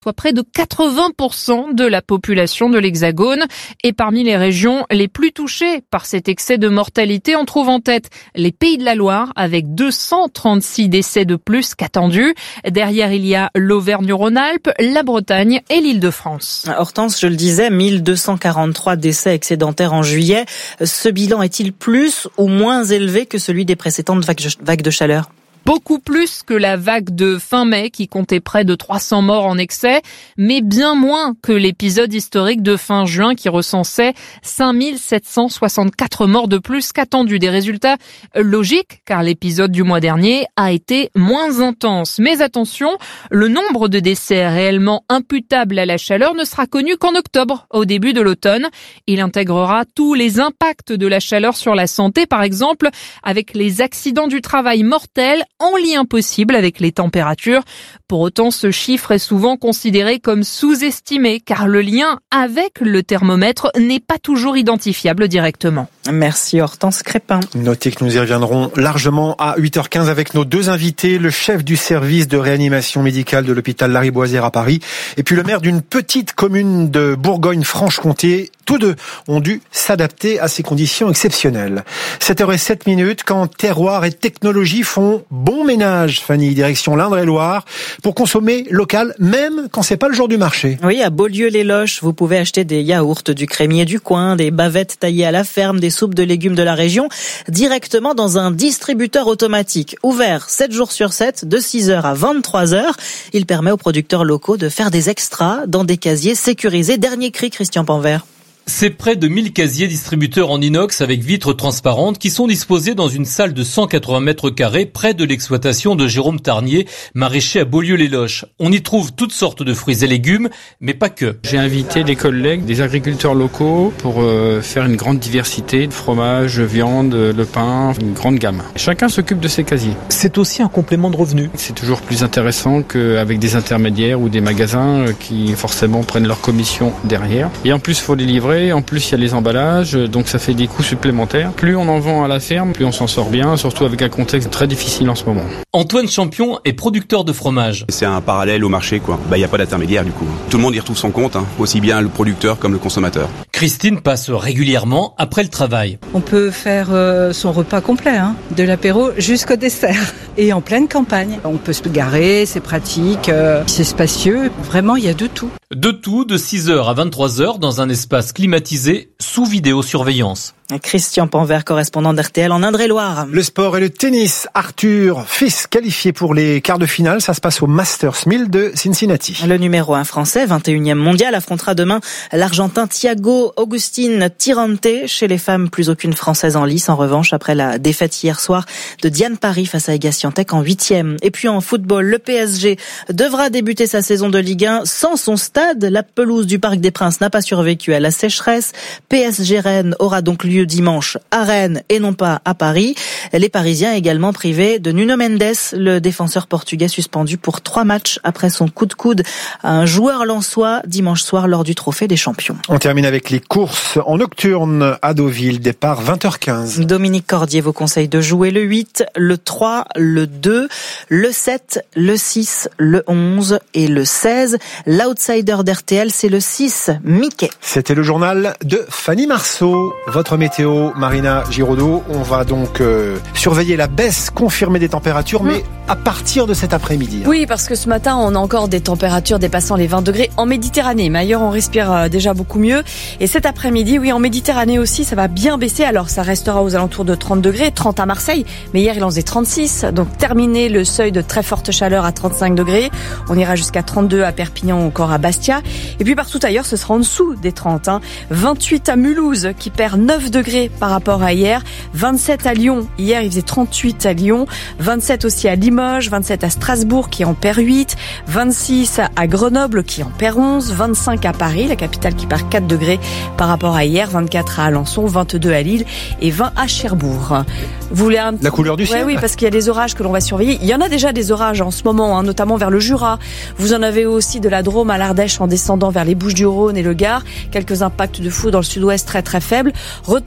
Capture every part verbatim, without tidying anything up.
soit près de quatre-vingts pour cent de la population de l'Hexagone. Et parmi les régions les plus touchées par cet excès de mortalité, on trouve en tête les Pays de la Loire avec deux cent trente-six décès de plus qu'attendu. Derrière, il y a l'Auvergne-Rhône-Alpes, la Bretagne et l'Île-de-France. Hortense, je le disais, mille deux cent quarante-trois décès excédentaires en juillet. Ce bilan est-il plus ou moins élevé que celui des précédentes vagues de chaleur ? Beaucoup plus que la vague de fin mai qui comptait près de trois cents morts en excès, mais bien moins que l'épisode historique de fin juin qui recensait cinq mille sept cent soixante-quatre morts de plus qu'attendu. Des résultats logiques car l'épisode du mois dernier a été moins intense. Mais attention, le nombre de décès réellement imputables à la chaleur ne sera connu qu'en octobre, au début de l'automne. Il intégrera tous les impacts de la chaleur sur la santé, par exemple avec les accidents du travail mortels en lien possible avec les températures. Pour autant, ce chiffre est souvent considéré comme sous-estimé car le lien avec le thermomètre n'est pas toujours identifiable directement. Merci Hortense Crépin. Notez que nous y reviendrons largement à huit heures quinze avec nos deux invités, le chef du service de réanimation médicale de l'hôpital Lariboisière à Paris et puis le maire d'une petite commune de Bourgogne-Franche-Comté. Tous deux ont dû s'adapter à ces conditions exceptionnelles. sept heures sept minutes quand terroir et technologie font bon ménage, Fanny, direction l'Indre-et-Loire, pour consommer local, même quand c'est pas le jour du marché. Oui, à Beaulieu-les-Loches, vous pouvez acheter des yaourts du crémier du coin, des bavettes taillées à la ferme, des soupes de légumes de la région, directement dans un distributeur automatique, ouvert sept jours sur sept, de six heures à vingt-trois heures. Il permet aux producteurs locaux de faire des extras dans des casiers sécurisés. Dernier cri, Christian Panvert. C'est près de mille casiers distributeurs en inox avec vitres transparentes qui sont disposés dans une salle de cent quatre-vingts mètres carrés près de l'exploitation de Jérôme Tarnier, maraîcher à Beaulieu-les-Loches. On y trouve toutes sortes de fruits et légumes, mais pas que. J'ai invité des collègues, des agriculteurs locaux pour euh, faire une grande diversité de fromage, viande, le pain, une grande gamme. Chacun s'occupe de ses casiers. C'est aussi un complément de revenus. C'est toujours plus intéressant qu'avec des intermédiaires ou des magasins qui forcément prennent leur commission derrière. Et en plus, il faut les livrer. En plus, il y a les emballages, donc ça fait des coûts supplémentaires. Plus on en vend à la ferme, plus on s'en sort bien, surtout avec un contexte très difficile en ce moment. Antoine Champion est producteur de fromage. C'est un parallèle au marché, quoi. Bah, il n'y a pas d'intermédiaire, du coup. Tout le monde y retrouve son compte, hein, aussi bien le producteur comme le consommateur. Christine passe régulièrement après le travail. On peut faire euh, son repas complet, hein, de l'apéro jusqu'au dessert. Et en pleine campagne. On peut se garer, c'est pratique, euh, c'est spacieux. Vraiment, il y a de tout. De tout, de six heures à vingt-trois heures, dans un espace climatisé, sous vidéosurveillance. Christian Panvert, correspondant d'R T L en Indre-et-Loire. Le sport et le tennis. Arthur Fils qualifié pour les quarts de finale. Ça se passe au Masters mille de Cincinnati. Le numéro un français, vingt et unième mondial, affrontera demain l'Argentin Thiago Agustín Tirante. Chez les femmes, plus aucune française en lice. En revanche, après la défaite hier soir de Diane Paris face à Iga Swiatek en huitième. Et puis en football, le P S G devra débuter sa saison de Ligue un sans son stade. La pelouse du Parc des Princes n'a pas survécu à la sécheresse. P S G Rennes aura donc lieu dimanche à Rennes et non pas à Paris. Les Parisiens également privés de Nuno Mendes, le défenseur portugais suspendu pour trois matchs après son coup de coude à un joueur lensois dimanche soir lors du Trophée des Champions. On termine avec les courses en nocturne à Deauville, départ vingt heures quinze. Dominique Cordier vous conseille de jouer le huit, le trois, le deux, le sept, le six, le onze et le seize. L'outsider d'R T L, c'est le six, Mickey. C'était le journal de Fanny Marceau. Votre météo, Marina Giraudot. On va donc euh, surveiller la baisse confirmée des températures, mais à partir de cet après-midi. Oui, parce que ce matin, on a encore des températures dépassant les vingt degrés en Méditerranée. Mais ailleurs, on respire déjà beaucoup mieux. Et cet après-midi, oui, en Méditerranée aussi, ça va bien baisser. Alors, ça restera aux alentours de trente degrés, trente à Marseille. Mais hier, il en faisait trente-six. Donc, terminer le seuil de très forte chaleur à trente-cinq degrés. On ira jusqu'à trente-deux à Perpignan ou encore à Bastia. Et puis, partout ailleurs, ce sera en dessous des trente. Hein. vingt-huit à Mulhouse, qui perd neuf degrés par rapport à hier. vingt-sept à Lyon. Hier, il faisait trente-huit à Lyon. vingt-sept aussi à Limoges. vingt-sept à Strasbourg, qui en perd huit. vingt-six à Grenoble, qui en perd onze. vingt-cinq à Paris, la capitale qui perd quatre degrés par rapport à hier. vingt-quatre à Alençon, vingt-deux à Lille et vingt à Cherbourg. Vous voulez un... La couleur du ciel. Ouais, oui, parce qu'il y a des orages que l'on va surveiller. Il y en a déjà des orages en ce moment, hein, notamment vers le Jura. Vous en avez aussi de la Drôme à l'Ardèche en descendant vers les Bouches-du-Rhône et le Gard. Quelques impacts de foudre dans le sud-ouest très très faibles. Retenez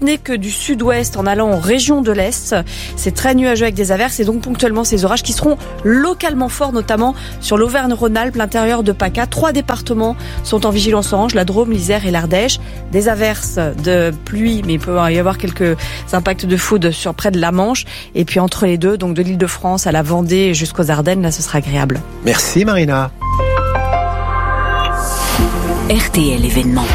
n'est que du sud-ouest en allant en région de l'Est. C'est très nuageux avec des averses et donc ponctuellement ces orages qui seront localement forts, notamment sur l'Auvergne-Rhône-Alpes, l'intérieur de PACA. Trois départements sont en vigilance orange, la Drôme, l'Isère et l'Ardèche. Des averses de pluie, mais il peut y avoir quelques impacts de foudre sur près de la Manche. Et puis entre les deux, donc de l'Île-de-France à la Vendée jusqu'aux Ardennes, là ce sera agréable. Merci Marina. R T L événement.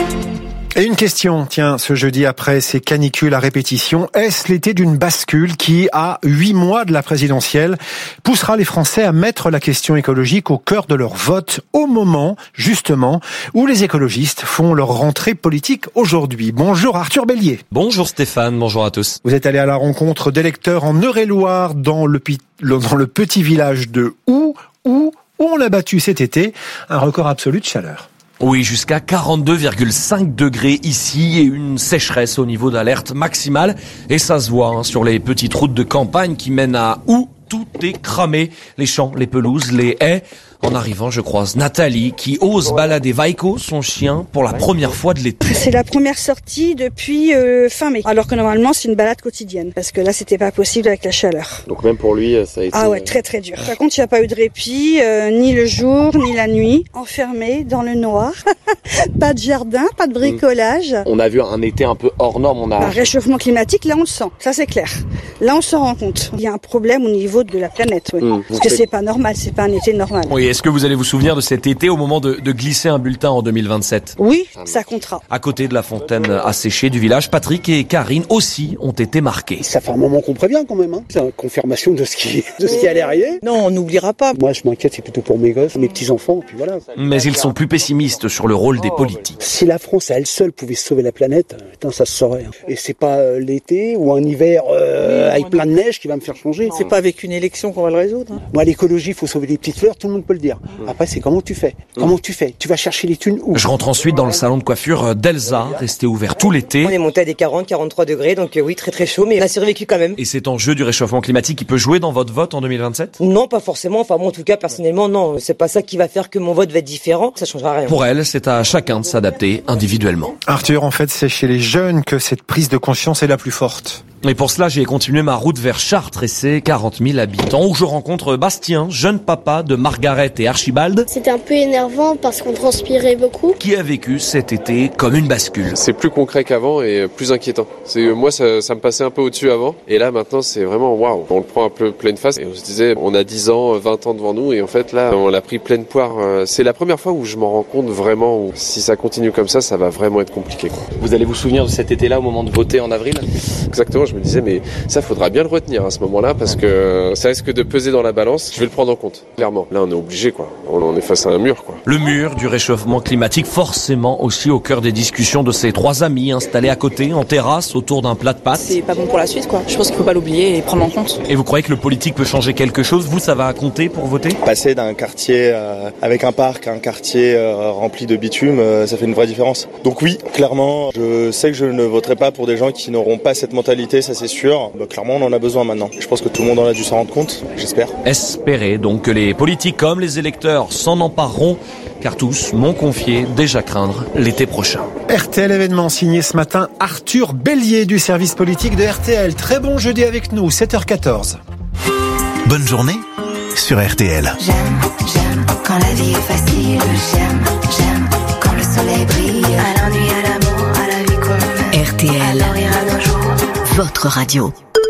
Et une question, tiens, ce jeudi après ces canicules à répétition, est-ce l'été d'une bascule qui, à huit mois de la présidentielle, poussera les Français à mettre la question écologique au cœur de leur vote au moment, justement, où les écologistes font leur rentrée politique aujourd'hui? Bonjour Arthur Bélier. Bonjour Stéphane, bonjour à tous. Vous êtes allé à la rencontre d'électeurs en Eure-et-Loire dans le, dans le petit village de Hou, où, où on a battu cet été un record absolu de chaleur. Oui, jusqu'à quarante-deux virgule cinq degrés ici et une sécheresse au niveau d'alerte maximale. Et ça se voit hein, sur les petites routes de campagne qui mènent à où tout est cramé. Les champs, les pelouses, les haies. En arrivant, je croise Nathalie qui ose balader Vaiko, son chien, pour la première fois de l'été. C'est la première sortie depuis euh, fin mai, alors que normalement c'est une balade quotidienne, parce que là c'était pas possible avec la chaleur. Donc même pour lui, ça a été... Ah ouais, très très dur. Par contre, il n'y a pas eu de répit, euh, ni le jour, ni la nuit, enfermé dans le noir. Pas de jardin, pas de bricolage. Mmh. On a vu un été un peu hors norme. On a... Un réchauffement climatique, là on le sent, ça c'est clair. Là on s'en rend compte. Il y a un problème au niveau de la planète, ouais. Mmh. Parce que c'est pas normal, c'est pas un été normal. Oui, est-ce que vous allez vous souvenir de cet été au moment de, de glisser un bulletin en deux mille vingt-sept? Oui, ça comptera. À côté de la fontaine asséchée du village, Patrick et Karine aussi ont été marqués. Ça fait un moment qu'on prévient quand même, hein. C'est une confirmation de ce qui, de ce qui allait arriver. Non, on n'oubliera pas. Moi, je m'inquiète, c'est plutôt pour mes gosses, mes petits-enfants, puis voilà. Mais ils sont plus pessimistes sur le rôle des politiques. Si la France, à elle seule, pouvait sauver la planète, putain, ça se saurait. Hein. Et c'est pas euh, l'été ou un hiver euh, avec plein de neige qui va me faire changer. C'est pas avec une élection qu'on va le résoudre. Hein. Moi, l'écologie, il faut sauver les petites fleurs, tout le monde peut le dire. Après, c'est comment tu fais. Comment tu fais? Tu vas chercher les thunes où? Je rentre ensuite dans le salon de coiffure d'Elsa, resté ouvert tout l'été. On est monté à des quarante, quarante-trois degrés, donc euh, oui, très très chaud, mais on a survécu quand même. Et cet enjeu du réchauffement climatique qui peut jouer dans votre vote en deux mille vingt-sept? Non, pas forcément. Enfin bon, en tout cas, personnellement, non. C'est pas ça qui va faire que mon vote va être différent. Ça changera rien. Pour elle, c'est à chacun de s'adapter individuellement. Arthur, en fait, c'est chez les jeunes que cette prise de conscience est la plus forte. Et pour cela, j'ai continué ma route vers Chartres et ses quarante mille habitants, où je rencontre Bastien, jeune papa de Margaret et Archibald. C'était un peu énervant parce qu'on transpirait beaucoup. Qui a vécu cet été comme une bascule. C'est plus concret qu'avant et plus inquiétant. C'est, moi, ça, ça me passait un peu au-dessus avant. Et là, maintenant, c'est vraiment waouh. On le prend un peu pleine face. Et on se disait, on a dix ans, vingt ans devant nous. Et en fait, là, on l'a pris pleine poire. C'est la première fois où je m'en rends compte vraiment. Où si ça continue comme ça, ça va vraiment être compliqué, quoi. Vous allez vous souvenir de cet été-là au moment de voter en avril? Exactement. Je me disais, mais ça, faudra bien le retenir à ce moment-là parce que ça risque de peser dans la balance. Je vais le prendre en compte, clairement. Là, on est obligé, quoi. On est face à un mur, quoi. Le mur du réchauffement climatique, forcément aussi au cœur des discussions de ces trois amis installés à côté, en terrasse, autour d'un plat de pâtes. C'est pas bon pour la suite, quoi. Je pense qu'il faut pas l'oublier et prendre en compte. Et vous croyez que le politique peut changer quelque chose? Vous, ça va compter pour voter? Passer d'un quartier euh, avec un parc à un quartier euh, rempli de bitume, euh, ça fait une vraie différence. Donc oui, clairement, je sais que je ne voterai pas pour des gens qui n'auront pas cette mentalité, ça c'est sûr. Bah, clairement, on en a besoin maintenant. Je pense que tout le monde en a dû s'en rendre compte, j'espère. Espérez donc que les politiques comme les électeurs s'en empareront, car tous m'ont confié déjà craindre l'été prochain. R T L événement signé ce matin Arthur Bélier du service politique de R T L. Très bon jeudi avec nous, sept heures quatorze. Bonne journée sur R T L. J'aime, j'aime quand la vie est facile. J'aime, j'aime quand le soleil brille. À l'ennui, à l'amour, à la vie qu'on R T L. À l'heure ira nos jours. Votre radio.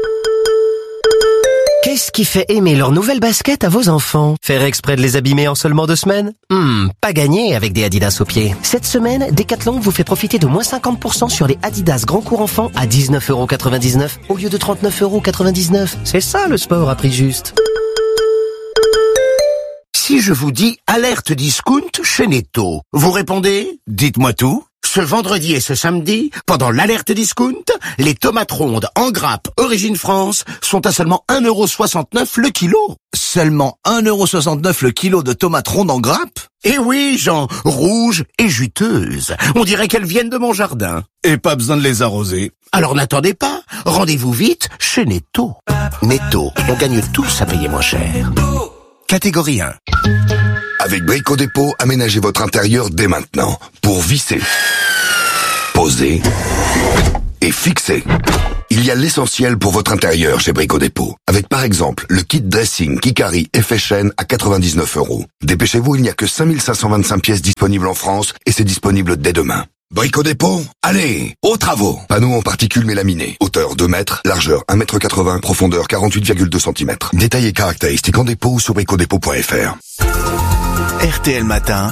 Qu'est-ce qui fait aimer leurs nouvelles baskets à vos enfants? Faire exprès de les abîmer en seulement deux semaines? Hmm, pas gagné avec des Adidas aux pieds. Cette semaine, Decathlon vous fait profiter de moins cinquante pour cent sur les Adidas Grand Cours Enfants à dix-neuf euros quatre-vingt-dix-neuf au lieu de trente-neuf euros quatre-vingt-dix-neuf. C'est ça le sport à prix juste. Si je vous dis alerte discount chez Netto, vous répondez? Dites-moi tout. Ce vendredi et ce samedi, pendant l'alerte discount, les tomates rondes en grappe Origine France sont à seulement un euro soixante-neuf le kilo. Seulement un euro soixante-neuf le kilo de tomates rondes en grappe? Eh oui, Jean, rouges et juteuses. On dirait qu'elles viennent de mon jardin. Et pas besoin de les arroser. Alors n'attendez pas, rendez-vous vite chez Netto. Netto, on gagne tous à payer moins cher. Catégorie un. Avec Brico Dépôt, aménagez votre intérieur dès maintenant pour visser, poser poser et fixer. Il y a l'essentiel pour votre intérieur chez Brico Dépôt. Avec par exemple le kit dressing Kikari effet chaîne à quatre-vingt-dix-neuf euros. Dépêchez-vous, il n'y a que cinq mille cinq cent vingt-cinq pièces disponibles en France et c'est disponible dès demain. Brico Dépôt, allez, aux travaux. Panneaux en particules mélaminées. Hauteur deux mètres, largeur un mètre quatre-vingts, profondeur quarante-huit virgule deux centimètres. Détails et caractéristiques en dépôt ou sur bricodépôt point f r. R T L Matin.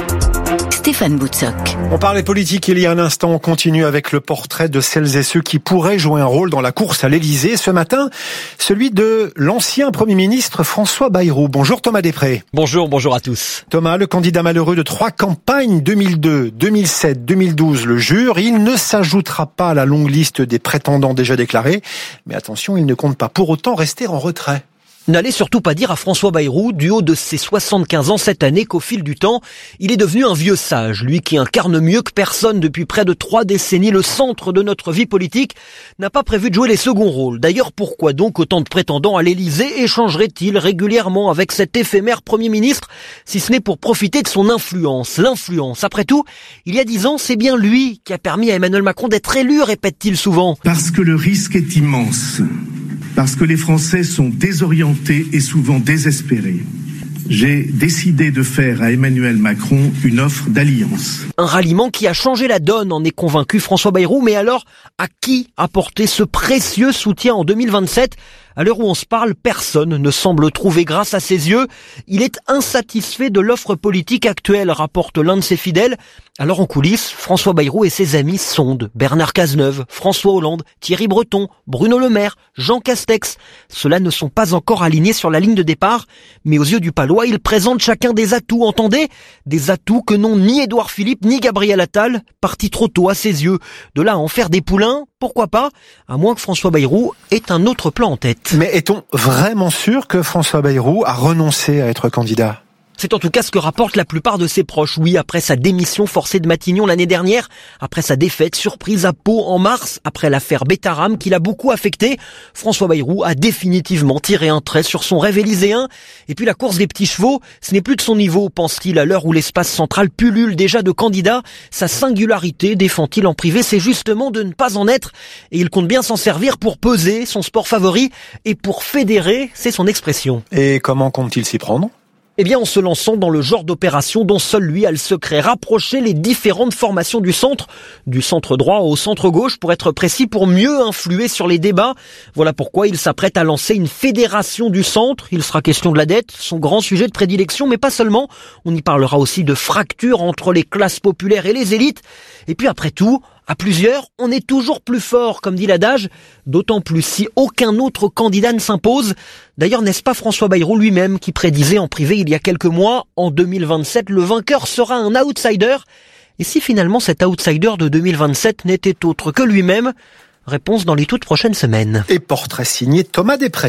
Stéphane Boutsock. On parlait politique il y a un instant, on continue avec le portrait de celles et ceux qui pourraient jouer un rôle dans la course à l'Élysée. Ce matin, celui de l'ancien Premier ministre François Bayrou. Bonjour Thomas Després. Bonjour, bonjour à tous. Thomas, le candidat malheureux de trois campagnes, deux mille deux, deux mille sept, deux mille douze, le jure. Il ne s'ajoutera pas à la longue liste des prétendants déjà déclarés. Mais attention, il ne compte pas pour autant rester en retrait. N'allez surtout pas dire à François Bayrou, du haut de ses soixante-quinze ans cette année, qu'au fil du temps, il est devenu un vieux sage. Lui qui incarne mieux que personne depuis près de trois décennies le centre de notre vie politique, n'a pas prévu de jouer les seconds rôles. D'ailleurs, pourquoi donc autant de prétendants à l'Élysée échangeraient-ils régulièrement avec cet éphémère Premier ministre, si ce n'est pour profiter de son influence? L'influence, après tout, il y a dix ans, c'est bien lui qui a permis à Emmanuel Macron d'être élu, répète-t-il souvent. Parce que le risque est immense. Parce que les Français sont désorientés et souvent désespérés. J'ai décidé de faire à Emmanuel Macron une offre d'alliance. Un ralliement qui a changé la donne, en est convaincu François Bayrou. Mais alors, à qui apporter ce précieux soutien en deux mille vingt-sept ? À l'heure où on se parle, personne ne semble trouver grâce à ses yeux. Il est insatisfait de l'offre politique actuelle, rapporte l'un de ses fidèles. Alors en coulisses, François Bayrou et ses amis sondent Bernard Cazeneuve, François Hollande, Thierry Breton, Bruno Le Maire, Jean Castex. Ceux-là ne sont pas encore alignés sur la ligne de départ, mais aux yeux du Palois, ils présentent chacun des atouts, entendez ? Des atouts que n'ont ni Édouard Philippe ni Gabriel Attal, partis trop tôt à ses yeux. De là à en faire des poulains, pourquoi pas ? À moins que François Bayrou ait un autre plan en tête. Mais est-on vraiment sûr que François Bayrou a renoncé à être candidat ? C'est en tout cas ce que rapportent la plupart de ses proches. Oui, après sa démission forcée de Matignon l'année dernière, après sa défaite surprise à Pau en mars, après l'affaire Bétaram qui l'a beaucoup affecté, François Bayrou a définitivement tiré un trait sur son rêve élyséen. Et puis la course des petits chevaux, ce n'est plus de son niveau, pense-t-il, à l'heure où l'espace central pullule déjà de candidats. Sa singularité, défend-il en privé, c'est justement de ne pas en être. Et il compte bien s'en servir pour peser, son sport favori, et pour fédérer, c'est son expression. Et comment compte-t-il s'y prendre ? Eh bien, en se lançant dans le genre d'opération dont seul lui a le secret, rapprocher les différentes formations du centre, du centre droit au centre gauche, pour être précis, pour mieux influer sur les débats. Voilà pourquoi il s'apprête à lancer une fédération du centre. Il sera question de la dette, son grand sujet de prédilection, mais pas seulement. On y parlera aussi de fractures entre les classes populaires et les élites. Et puis après tout, à plusieurs, on est toujours plus fort, comme dit l'adage, d'autant plus si aucun autre candidat ne s'impose. D'ailleurs, n'est-ce pas François Bayrou lui-même qui prédisait en privé il y a quelques mois, en deux mille vingt-sept, le vainqueur sera un outsider. Et si finalement cet outsider de deux mille vingt-sept n'était autre que lui-même ? Réponse dans les toutes prochaines semaines. Et portrait signé Thomas Després.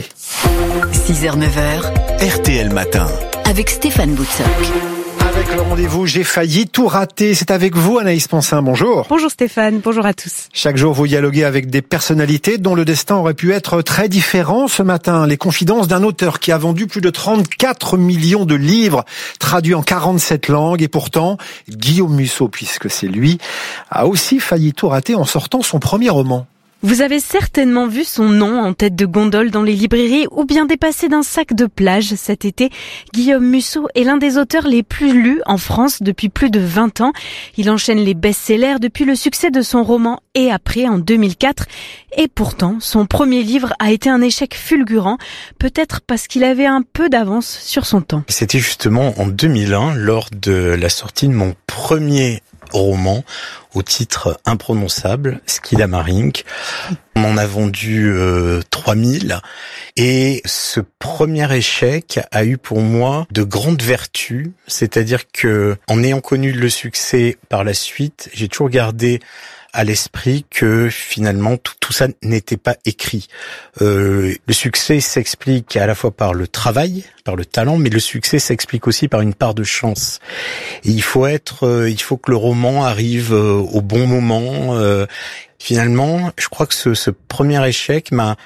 six heures neuf heures. R T L Matin. Avec Stéphane Boutsock. Avec le rendez-vous, j'ai failli tout rater. C'est avec vous, Anaïs Ponsin. Bonjour. Bonjour Stéphane, bonjour à tous. Chaque jour, vous dialoguez avec des personnalités dont le destin aurait pu être très différent. Ce matin, les confidences d'un auteur qui a vendu plus de trente-quatre millions de livres, traduits en quarante-sept langues. Et pourtant, Guillaume Musso, puisque c'est lui, a aussi failli tout rater en sortant son premier roman. Vous avez certainement vu son nom en tête de gondole dans les librairies ou bien dépassé d'un sac de plage cet été. Guillaume Musso est l'un des auteurs les plus lus en France depuis plus de vingt ans. Il enchaîne les best-sellers depuis le succès de son roman Et après en deux mille quatre. Et pourtant, son premier livre a été un échec fulgurant, peut-être parce qu'il avait un peu d'avance sur son temps. C'était justement en deux mille un, lors de la sortie de mon premier roman au titre imprononçable, Skidamarink. On en a vendu euh, trois mille et ce premier échec a eu pour moi de grandes vertus, c'est-à-dire que en ayant connu le succès par la suite, j'ai toujours gardé à l'esprit que finalement tout, tout ça n'était pas écrit. Euh, le succès s'explique à la fois par le travail, par le talent, mais le succès s'explique aussi par une part de chance. Et il faut être, euh, il faut que le roman arrive euh, au bon moment. Euh, finalement, je crois que ce, ce premier échec m'a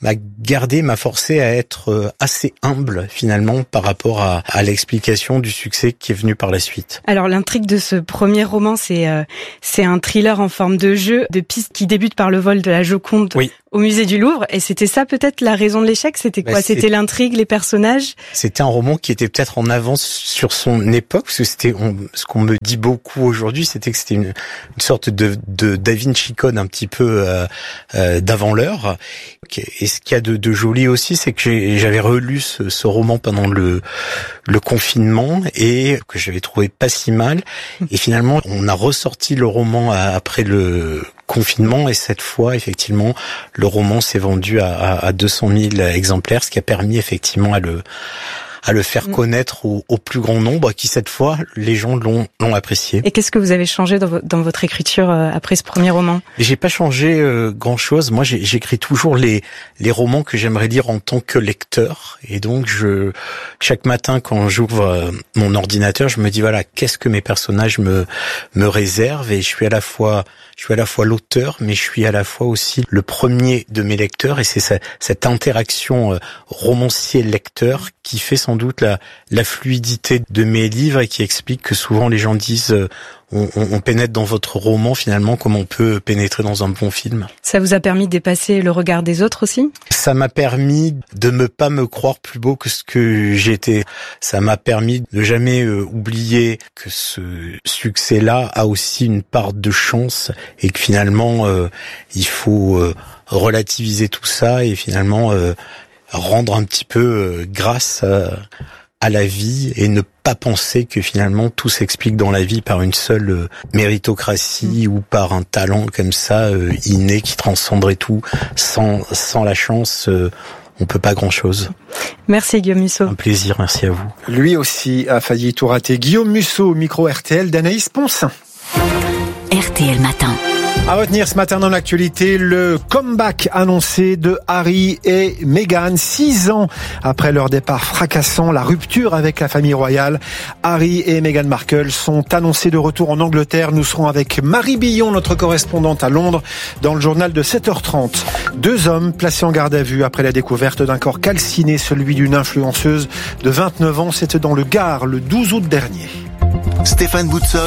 m'a gardé, m'a forcé à être assez humble finalement par rapport à, à l'explication du succès qui est venu par la suite. Alors l'intrigue de ce premier roman, c'est euh, c'est un thriller en forme de jeu, de piste qui débute par le vol de la Joconde oui. au musée du Louvre. Et c'était ça peut-être la raison de l'échec. C'était quoi ? Bah, c'était l'intrigue, les personnages. C'était un roman qui était peut-être en avance sur son époque, parce que c'était on, ce qu'on me dit beaucoup aujourd'hui, c'était que c'était une, une sorte de, de Da Vinci Code un petit peu euh, euh, d'avant l'heure. Et ce qu'il y a de, de joli aussi, c'est que j'ai, j'avais relu ce, ce roman pendant le, le confinement et que j'avais trouvé pas si mal. Et finalement, on a ressorti le roman après le confinement et cette fois, effectivement, le roman s'est vendu à, à, à deux cent mille exemplaires, ce qui a permis effectivement à le à le faire connaître au, au plus grand nombre, qui cette fois, les gens l'ont, l'ont apprécié. Et qu'est-ce que vous avez changé dans, vo- dans votre écriture euh, après ce premier roman ? J'ai pas changé euh, grand-chose. Moi, j'ai, j'écris toujours les les romans que j'aimerais lire en tant que lecteur. Et donc, je chaque matin, quand j'ouvre euh, mon ordinateur, je me dis voilà, qu'est-ce que mes personnages me me réservent. Et je suis à la fois je suis à la fois l'auteur, mais je suis à la fois aussi le premier de mes lecteurs. Et c'est ça, cette interaction euh, romancier-lecteur qui fait sans doute la, la fluidité de mes livres et qui explique que souvent les gens disent euh, on, on, on pénètre dans votre roman finalement comme on peut pénétrer dans un bon film. Ça vous a permis de dépasser le regard des autres aussi ? Ça m'a permis de ne pas me croire plus beau que ce que j'étais. Ça m'a permis de jamais euh, oublier que ce succès-là a aussi une part de chance et que finalement euh, il faut euh, relativiser tout ça et finalement euh, rendre un petit peu euh, grâce à, à la vie et ne pas penser que finalement tout s'explique dans la vie par une seule euh, méritocratie mmh. ou par un talent comme ça euh, inné qui transcenderait tout. Sans sans la chance, euh, on peut pas grand-chose. Merci Guillaume Musso. Un plaisir, merci à vous. Lui aussi a failli tout rater. Guillaume Musso, micro R T L d'Anaïs Poncin. R T L Matin. À retenir ce matin dans l'actualité, le comeback annoncé de Harry et Meghan, six ans après leur départ fracassant, la rupture avec la famille royale. Harry et Meghan Markle sont annoncés de retour en Angleterre. Nous serons avec Marie Billon, notre correspondante à Londres, dans le journal de sept heures trente. Deux hommes placés en garde à vue après la découverte d'un corps calciné, celui d'une influenceuse de vingt-neuf ans. C'était dans le Gard le douze août dernier. Stéphane Boutsock.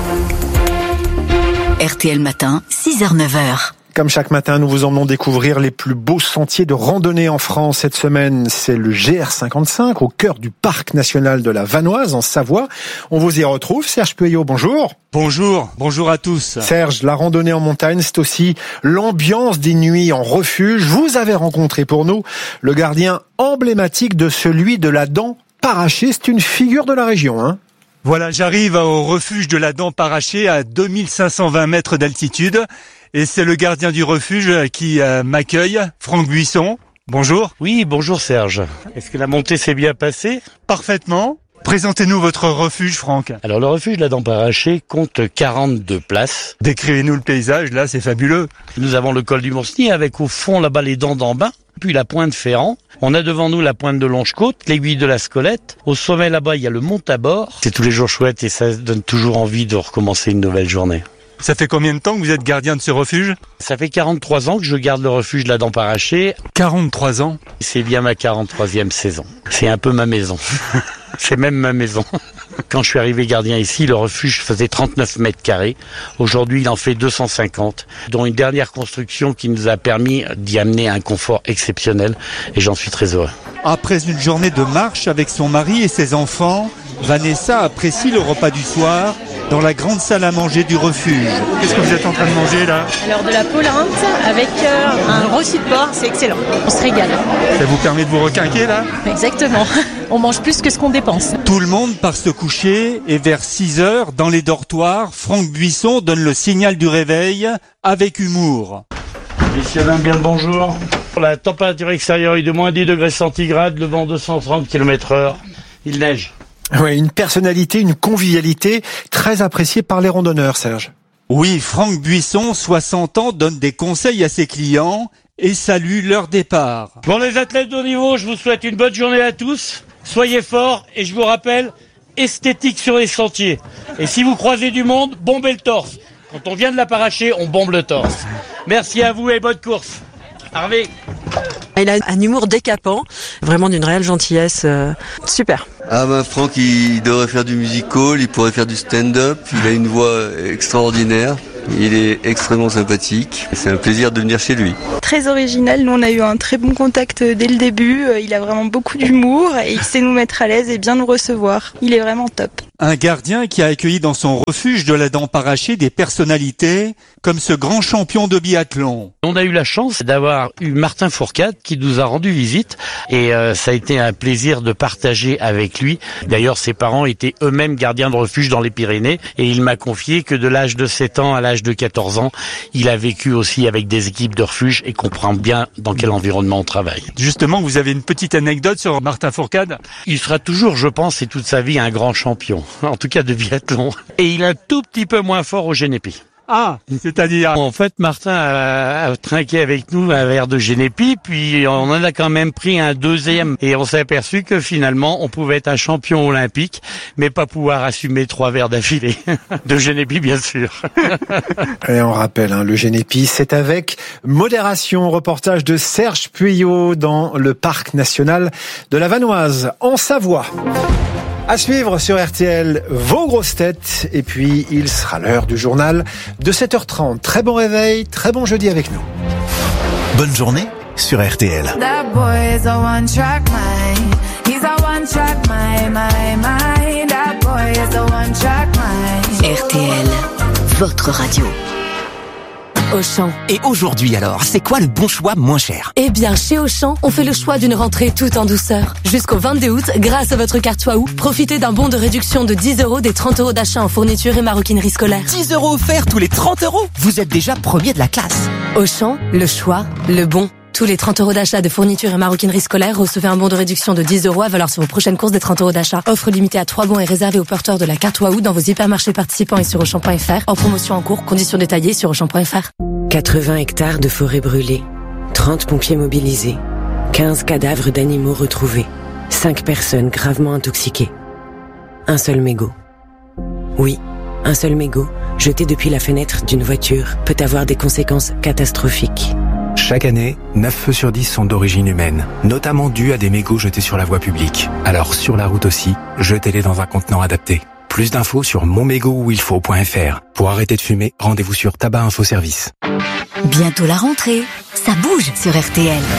R T L Matin, six heures neuf heures. Comme chaque matin, nous vous emmenons découvrir les plus beaux sentiers de randonnée en France. Cette semaine, c'est le G R cinquante-cinq, au cœur du parc national de la Vanoise, en Savoie. On vous y retrouve. Serge Pueyo, bonjour. Bonjour, bonjour à tous. Serge, la randonnée en montagne, c'est aussi l'ambiance des nuits en refuge. Vous avez rencontré pour nous le gardien emblématique de celui de la Dent Parachée. C'est une figure de la région, hein. Voilà, j'arrive au refuge de la Dent Parachée à deux mille cinq cent vingt mètres d'altitude et c'est le gardien du refuge qui euh, m'accueille, Franck Buisson. Bonjour. Oui, bonjour Serge. Est-ce que la montée s'est bien passée ? Parfaitement. Présentez-nous votre refuge, Franck. Alors le refuge de la Dent Parachée compte quarante-deux places. Décrivez-nous le paysage, là c'est fabuleux. Nous avons le col du Monsny avec au fond là-bas les Dents d'Ambin, puis la pointe Ferrand. On a devant nous la pointe de Longe-Côte, l'aiguille de la Scolette. Au sommet là-bas, il y a le Mont Tabor. C'est tous les jours chouette et ça donne toujours envie de recommencer une nouvelle journée. Ça fait combien de temps que vous êtes gardien de ce refuge ? Ça fait quarante-trois ans que je garde le refuge de la Dent Parachée. quarante-trois ans ? C'est bien ma quarante-troisième saison. C'est un peu ma maison. C'est même ma maison. Quand je suis arrivé gardien ici, le refuge faisait trente-neuf mètres carrés. Aujourd'hui, il en fait deux cent cinquante, dont une dernière construction qui nous a permis d'y amener un confort exceptionnel et j'en suis très heureux. Après une journée de marche avec son mari et ses enfants, Vanessa apprécie le repas du soir dans la grande salle à manger du refuge. Qu'est-ce que vous êtes en train de manger là ? Alors de la polente avec euh, un rôti de porc, c'est excellent. On se régale. Ça vous permet de vous requinquer là ? Exactement. On mange plus que ce qu'on dépense. Tout le monde part se coucher et vers six heures, dans les dortoirs, Franck Buisson donne le signal du réveil avec humour. Messieurs, dames, bien le bonjour. La température extérieure est de moins dix degrés centigrades, le vent deux cent trente kilomètres heure. Il neige. Oui, une personnalité, une convivialité très appréciée par les randonneurs, Serge. Oui, Franck Buisson, soixante ans, donne des conseils à ses clients et salue leur départ. Pour les athlètes de haut niveau, je vous souhaite une bonne journée à tous. Soyez forts et je vous rappelle, esthétique sur les sentiers. Et si vous croisez du monde, bombez le torse. Quand on vient de la Parachée, on bombe le torse. Merci à vous et bonne course. Harvey. Il a un humour décapant, vraiment d'une réelle gentillesse, euh, super. Ah bah Franck, il devrait faire du musical, il pourrait faire du stand-up, il a une voix extraordinaire. Il est extrêmement sympathique. C'est un plaisir de venir chez lui. Très original. Nous, on a eu un très bon contact dès le début. Il a vraiment beaucoup d'humour et il sait nous mettre à l'aise et bien nous recevoir. Il est vraiment top. Un gardien qui a accueilli dans son refuge de la dent parachée des personnalités comme ce grand champion de biathlon. On a eu la chance d'avoir eu Martin Fourcade qui nous a rendu visite et euh, ça a été un plaisir de partager avec lui. D'ailleurs, ses parents étaient eux-mêmes gardiens de refuge dans les Pyrénées et il m'a confié que de l'âge de sept ans à l'âge de quatorze ans, il a vécu aussi avec des équipes de refuge et comprend bien dans quel environnement on travaille. Justement, vous avez une petite anecdote sur Martin Fourcade ? Il sera toujours, je pense, et toute sa vie, un grand champion. En tout cas de biathlon. Et il est un tout petit peu moins fort au Génépi. Ah, c'est-à-dire ? En fait, Martin a, a trinqué avec nous un verre de Génépi, puis on en a quand même pris un deuxième. Et on s'est aperçu que finalement, on pouvait être un champion olympique, mais pas pouvoir assumer trois verres d'affilée. De Génépi, bien sûr. Et on rappelle, hein, le Génépi, c'est avec modération. Reportage de Serge Puyot dans le parc national de la Vanoise, en Savoie. À suivre sur R T L, vos grosses têtes. Et puis, il sera l'heure du journal de sept heures trente. Très bon réveil, très bon jeudi avec nous. Bonne journée sur R T L. That boy is a one-track mind. He's a one-track mind, my, my. That boy is a one-track mind. R T L, votre radio. Auchan. Et aujourd'hui alors, c'est quoi le bon choix moins cher ? Eh bien, chez Auchan, on fait le choix d'une rentrée toute en douceur. Jusqu'au vingt-deux août, grâce à votre carte Waouh, profitez d'un bon de réduction de dix euros des trente euros d'achat en fourniture et maroquinerie scolaire. dix euros offerts tous les trente euros ? Vous êtes déjà premier de la classe. Auchan, le choix, le bon. Tous les trente euros d'achat de fourniture et maroquinerie scolaire, recevez un bon de réduction de dix euros à valeur sur vos prochaines courses des trente euros d'achat. Offre limitée à trois bons et réservée aux porteurs de la carte Waouh dans vos hypermarchés participants et sur Auchan point F R. En promotion en cours, conditions détaillées sur Auchan point F R. quatre-vingts hectares de forêt brûlée, trente pompiers mobilisés, quinze cadavres d'animaux retrouvés, cinq personnes gravement intoxiquées. Un seul mégot. Oui, un seul mégot, jeté depuis la fenêtre d'une voiture, peut avoir des conséquences catastrophiques. Chaque année, neuf feux sur dix sont d'origine humaine, notamment dus à des mégots jetés sur la voie publique. Alors sur la route aussi, jetez-les dans un contenant adapté. Plus d'infos sur mon mégot où il faut point F R. Pour arrêter de fumer, rendez-vous sur Tabac Info Service. Bientôt la rentrée, ça bouge sur R T L.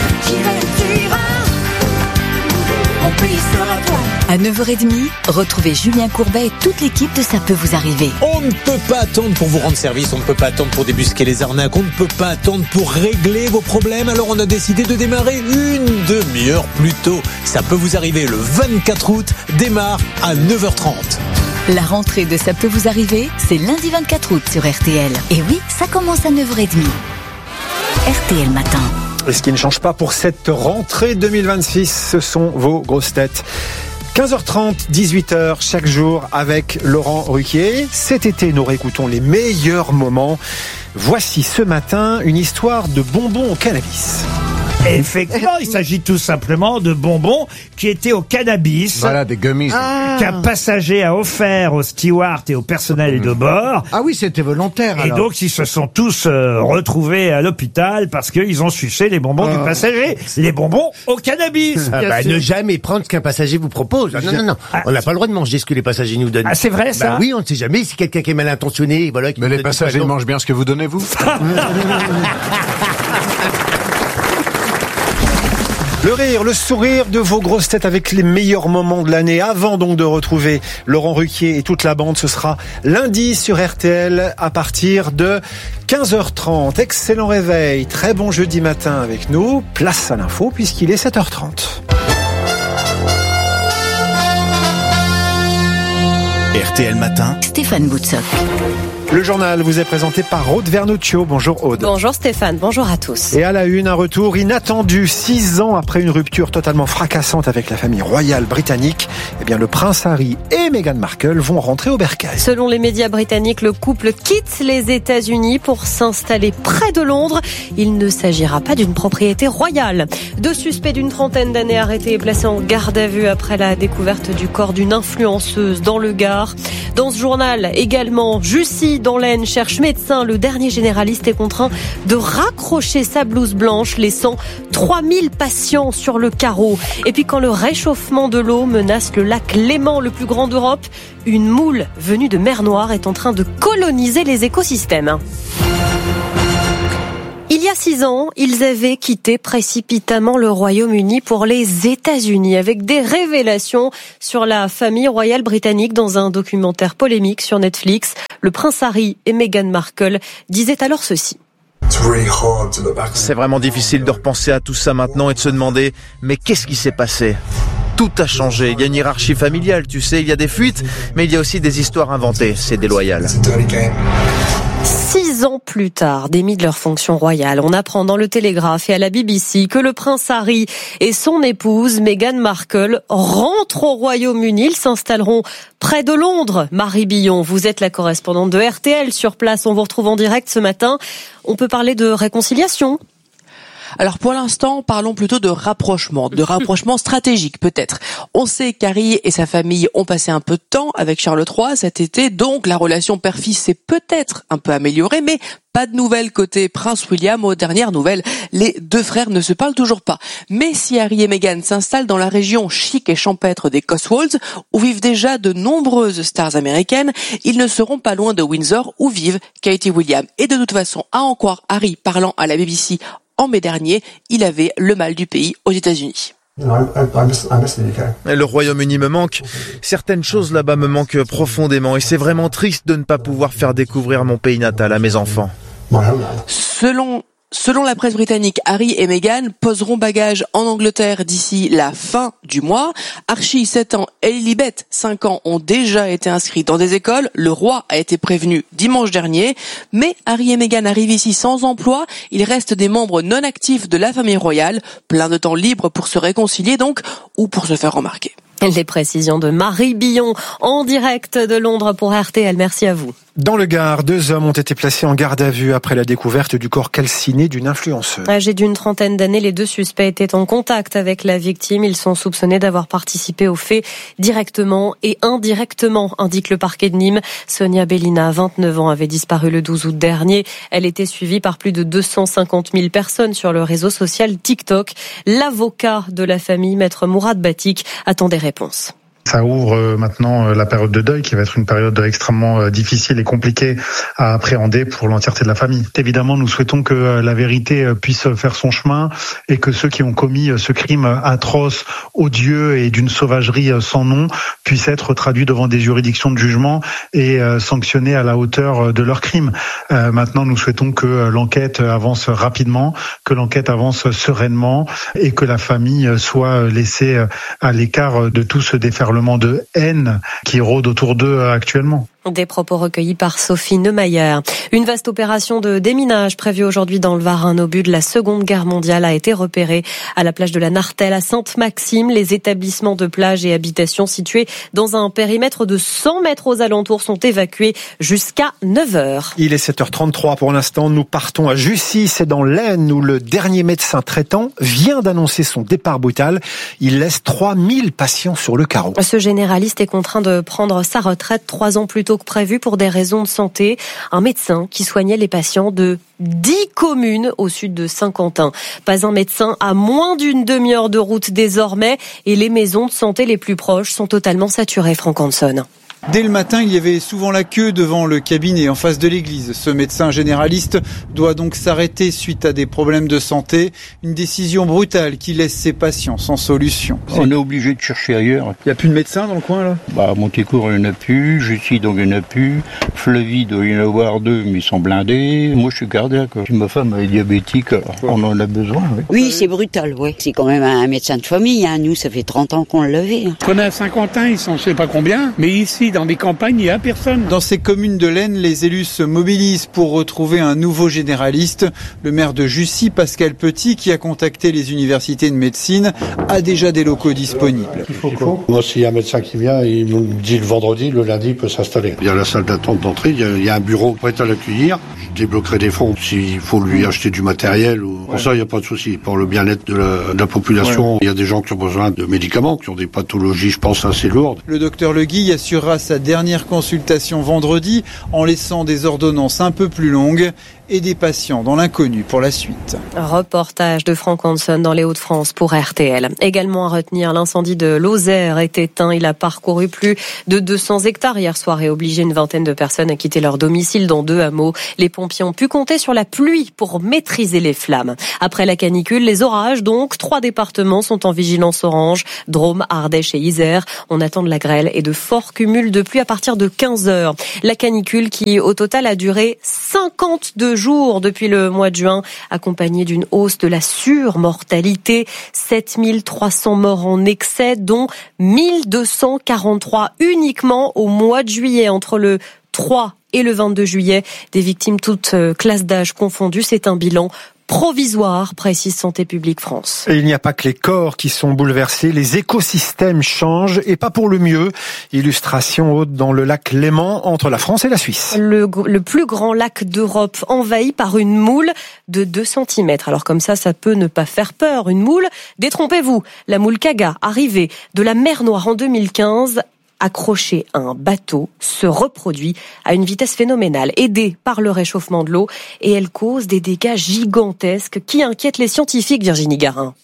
À neuf heures trente, retrouvez Julien Courbet et toute l'équipe de Ça peut vous arriver. On ne peut pas attendre pour vous rendre service, on ne peut pas attendre pour débusquer les arnaques, on ne peut pas attendre pour régler vos problèmes, alors on a décidé de démarrer une demi-heure plus tôt. Ça peut vous arriver le vingt-quatre août, démarre à neuf heures trente. La rentrée de Ça peut vous arriver, c'est lundi vingt-quatre août sur R T L. Et oui, ça commence à neuf heures trente. R T L Matin. Et ce qui ne change pas pour cette rentrée deux mille vingt-six, ce sont vos grosses têtes. quinze heures trente, dix-huit heures chaque jour avec Laurent Ruquier. Cet été, nous réécoutons les meilleurs moments. Voici ce matin une histoire de bonbons au cannabis. Effectivement, il s'agit tout simplement de bonbons qui étaient au cannabis. Voilà, des gummies. Ah. Qu'un passager a offert aux stewards et au personnel de bord. Ah oui, c'était volontaire. Et alors. donc, ils se sont tous euh, retrouvés à l'hôpital parce qu'ils ont sucé les bonbons ah. du passager. Les bonbons au cannabis. Ah bah, ne jamais prendre ce qu'un passager vous propose. Ah, non, non, non. Ah. On n'a pas le droit de manger ce que les passagers nous donnent. Ah, c'est vrai, ça? Bah oui, on ne sait jamais si quelqu'un qui est mal intentionné, voilà. Qui Mais les passagers mangent bien ce que vous donnez, vous? Le rire, le sourire de vos grosses têtes avec les meilleurs moments de l'année. Avant donc de retrouver Laurent Ruquier et toute la bande, ce sera lundi sur R T L à partir de quinze heures trente. Excellent réveil, très bon jeudi matin avec nous. Place à l'info puisqu'il est sept heures trente. R T L Matin, Stéphane Boutsock. Le journal vous est présenté par Aude Vernuccio. Bonjour Aude. Bonjour Stéphane, bonjour à tous. Et à la une, un retour inattendu. Six ans après une rupture totalement fracassante avec la famille royale britannique, eh bien le prince Harry et Meghan Markle vont rentrer au bercail. Selon les médias britanniques, le couple quitte les États-Unis pour s'installer près de Londres. Il ne s'agira pas d'une propriété royale. Deux suspects d'une trentaine d'années arrêtés et placés en garde à vue après la découverte du corps d'une influenceuse dans le Gard. Dans ce journal également, Jussy dans l'Aisne cherche médecin. Le dernier généraliste est contraint de raccrocher sa blouse blanche, laissant trois mille patients sur le carreau. Et puis quand le réchauffement de l'eau menace le lac Léman, le plus grand d'Europe, une moule venue de mer Noire est en train de coloniser les écosystèmes. Il y a six ans, ils avaient quitté précipitamment le Royaume-Uni pour les États-Unis avec des révélations sur la famille royale britannique dans un documentaire polémique sur Netflix. Le prince Harry et Meghan Markle disaient alors ceci. C'est vraiment difficile de repenser à tout ça maintenant et de se demander mais qu'est-ce qui s'est passé ? Tout a changé, il y a une hiérarchie familiale, tu sais, il y a des fuites, mais il y a aussi des histoires inventées, c'est déloyal. Six ans plus tard, démis de leur fonction royale, on apprend dans le Télégraphe et à la B B C que le prince Harry et son épouse Meghan Markle rentrent au Royaume-Uni. Ils s'installeront près de Londres. Marie Billon, vous êtes la correspondante de R T L sur place. On vous retrouve en direct ce matin. On peut parler de réconciliation ? Alors pour l'instant, parlons plutôt de rapprochement, de rapprochement stratégique peut-être. On sait qu'Harry et sa famille ont passé un peu de temps avec Charles trois cet été, donc la relation père-fils s'est peut-être un peu améliorée, mais pas de nouvelles côté Prince William. Aux dernières nouvelles, les deux frères ne se parlent toujours pas. Mais si Harry et Meghan s'installent dans la région chic et champêtre des Cotswolds, où vivent déjà de nombreuses stars américaines, ils ne seront pas loin de Windsor, où vivent Kate et William. Et de toute façon, à en croire Harry parlant à la B B C en mai dernier, il avait le mal du pays aux États-Unis. Le Royaume-Uni me manque. Certaines choses là-bas me manquent profondément et c'est vraiment triste de ne pas pouvoir faire découvrir mon pays natal à mes enfants. Selon Selon la presse britannique, Harry et Meghan poseront bagages en Angleterre d'ici la fin du mois. Archie, sept ans, et Lilibet, cinq ans, ont déjà été inscrits dans des écoles. Le roi a été prévenu dimanche dernier. Mais Harry et Meghan arrivent ici sans emploi. Ils restent des membres non actifs de la famille royale. Plein de temps libre pour se réconcilier donc, ou pour se faire remarquer. Les précisions de Marie Billon en direct de Londres pour R T L. Merci à vous. Dans le Gard, deux hommes ont été placés en garde à vue après la découverte du corps calciné d'une influenceuse. Âgés d'une trentaine d'années, les deux suspects étaient en contact avec la victime. Ils sont soupçonnés d'avoir participé aux faits directement et indirectement, indique le parquet de Nîmes. Sonia Bellina, vingt-neuf ans, avait disparu le douze août dernier. Elle était suivie par plus de deux cent cinquante mille personnes sur le réseau social TikTok. L'avocat de la famille, maître Mourad Batik, attend des réponses. Ça ouvre maintenant la période de deuil qui va être une période extrêmement difficile et compliquée à appréhender pour l'entièreté de la famille. Évidemment, nous souhaitons que la vérité puisse faire son chemin et que ceux qui ont commis ce crime atroce, odieux et d'une sauvagerie sans nom puissent être traduits devant des juridictions de jugement et sanctionnés à la hauteur de leur crime. Maintenant, nous souhaitons que l'enquête avance rapidement, que l'enquête avance sereinement et que la famille soit laissée à l'écart de tout ce déferlement de haine qui rôde autour d'eux actuellement. Des propos recueillis par Sophie Neumayer. Une vaste opération de déminage prévue aujourd'hui dans le Var. Un obus de la Seconde Guerre mondiale a été repéré à la plage de la Nartelle à Sainte-Maxime. Les établissements de plage et habitations situés dans un périmètre de cent mètres aux alentours sont évacués jusqu'à neuf heures. Il est sept heures trente-trois pour l'instant. Nous partons à Jussy, c'est dans l'Aisne où le dernier médecin traitant vient d'annoncer son départ brutal. Il laisse trois mille patients sur le carreau. Ce généraliste est contraint de prendre sa retraite trois ans plus tôt que prévu pour des raisons de santé. Un médecin qui soignait les patients de dix communes au sud de Saint-Quentin. Pas un médecin à moins d'une demi-heure de route désormais et les maisons de santé les plus proches sont totalement saturées. Franck Hanson. Dès le matin, il y avait souvent la queue devant le cabinet en face de l'église. Ce médecin généraliste doit donc s'arrêter suite à des problèmes de santé. Une décision brutale qui laisse ses patients sans solution. On est obligé de chercher ailleurs. Il n'y a plus de médecin dans le coin là ? Bah, à Montécourt, il n'y en a plus. Jussy, donc il n'y en a plus. Fleury, il doit y en avoir deux, mais ils sont blindés. Moi, je suis cardiaque. Puis ma femme est diabétique, alors on en a besoin. Oui, oui c'est brutal, oui. C'est quand même un médecin de famille. Hein. Nous, ça fait trente ans qu'on l'avait. Hein. On est à Saint-Quentin, ils sont je ne sais pas combien, mais ici, dans les campagnes, il n'y a personne. Dans ces communes de l'Aisne, les élus se mobilisent pour retrouver un nouveau généraliste. Le maire de Jussy, Pascal Petit, qui a contacté les universités de médecine, a déjà des locaux disponibles. Il faut quoi ? Moi, s'il y a un médecin qui vient, il me dit le vendredi, le lundi, il peut s'installer. Il y a la salle d'attente d'entrée, il y a, il y a un bureau prêt à l'accueillir. Je débloquerai des fonds s'il faut lui acheter du matériel. Ou... Pour ça, il n'y a pas de souci. Pour le bien-être de la, de la population, ouais. Il y a des gens qui ont besoin de médicaments, qui ont des pathologies, je pense, assez lourdes. Le docteur Le Guy assurera sa dernière consultation vendredi en laissant des ordonnances un peu plus longues et des patients dans l'inconnu pour la suite. Reportage de Franck Hanson dans les Hauts-de-France pour R T L. Également à retenir, l'incendie de Lozère est éteint. Il a parcouru plus de deux cents hectares hier soir et obligé une vingtaine de personnes à quitter leur domicile dans deux hameaux. Les pompiers ont pu compter sur la pluie pour maîtriser les flammes. Après la canicule, les orages donc. Trois départements sont en vigilance orange. Drôme, Ardèche et Isère. On attend de la grêle et de forts cumuls de pluie à partir de quinze heures. La canicule qui, au total, a duré cinquante-deux jours depuis le mois de juin, accompagnée d'une hausse de la surmortalité. sept mille trois cents morts en excès, dont mille deux cent quarante-trois uniquement au mois de juillet. Entre le trois et le vingt-deux juillet, des victimes toutes classes d'âge confondues. C'est un bilan provisoire, précise Santé publique France. Et il n'y a pas que les corps qui sont bouleversés, les écosystèmes changent et pas pour le mieux. Illustration haute dans le lac Léman entre la France et la Suisse. Le, le plus grand lac d'Europe envahi par une moule de deux centimètres. Alors comme ça, ça peut ne pas faire peur. Une moule, détrompez-vous, la moule Kaga, arrivée de la mer Noire en deux mille quinze, accrochée à un bateau, se reproduit à une vitesse phénoménale, aidée par le réchauffement de l'eau, et elle cause des dégâts gigantesques qui inquiètent les scientifiques, Virginie Garin.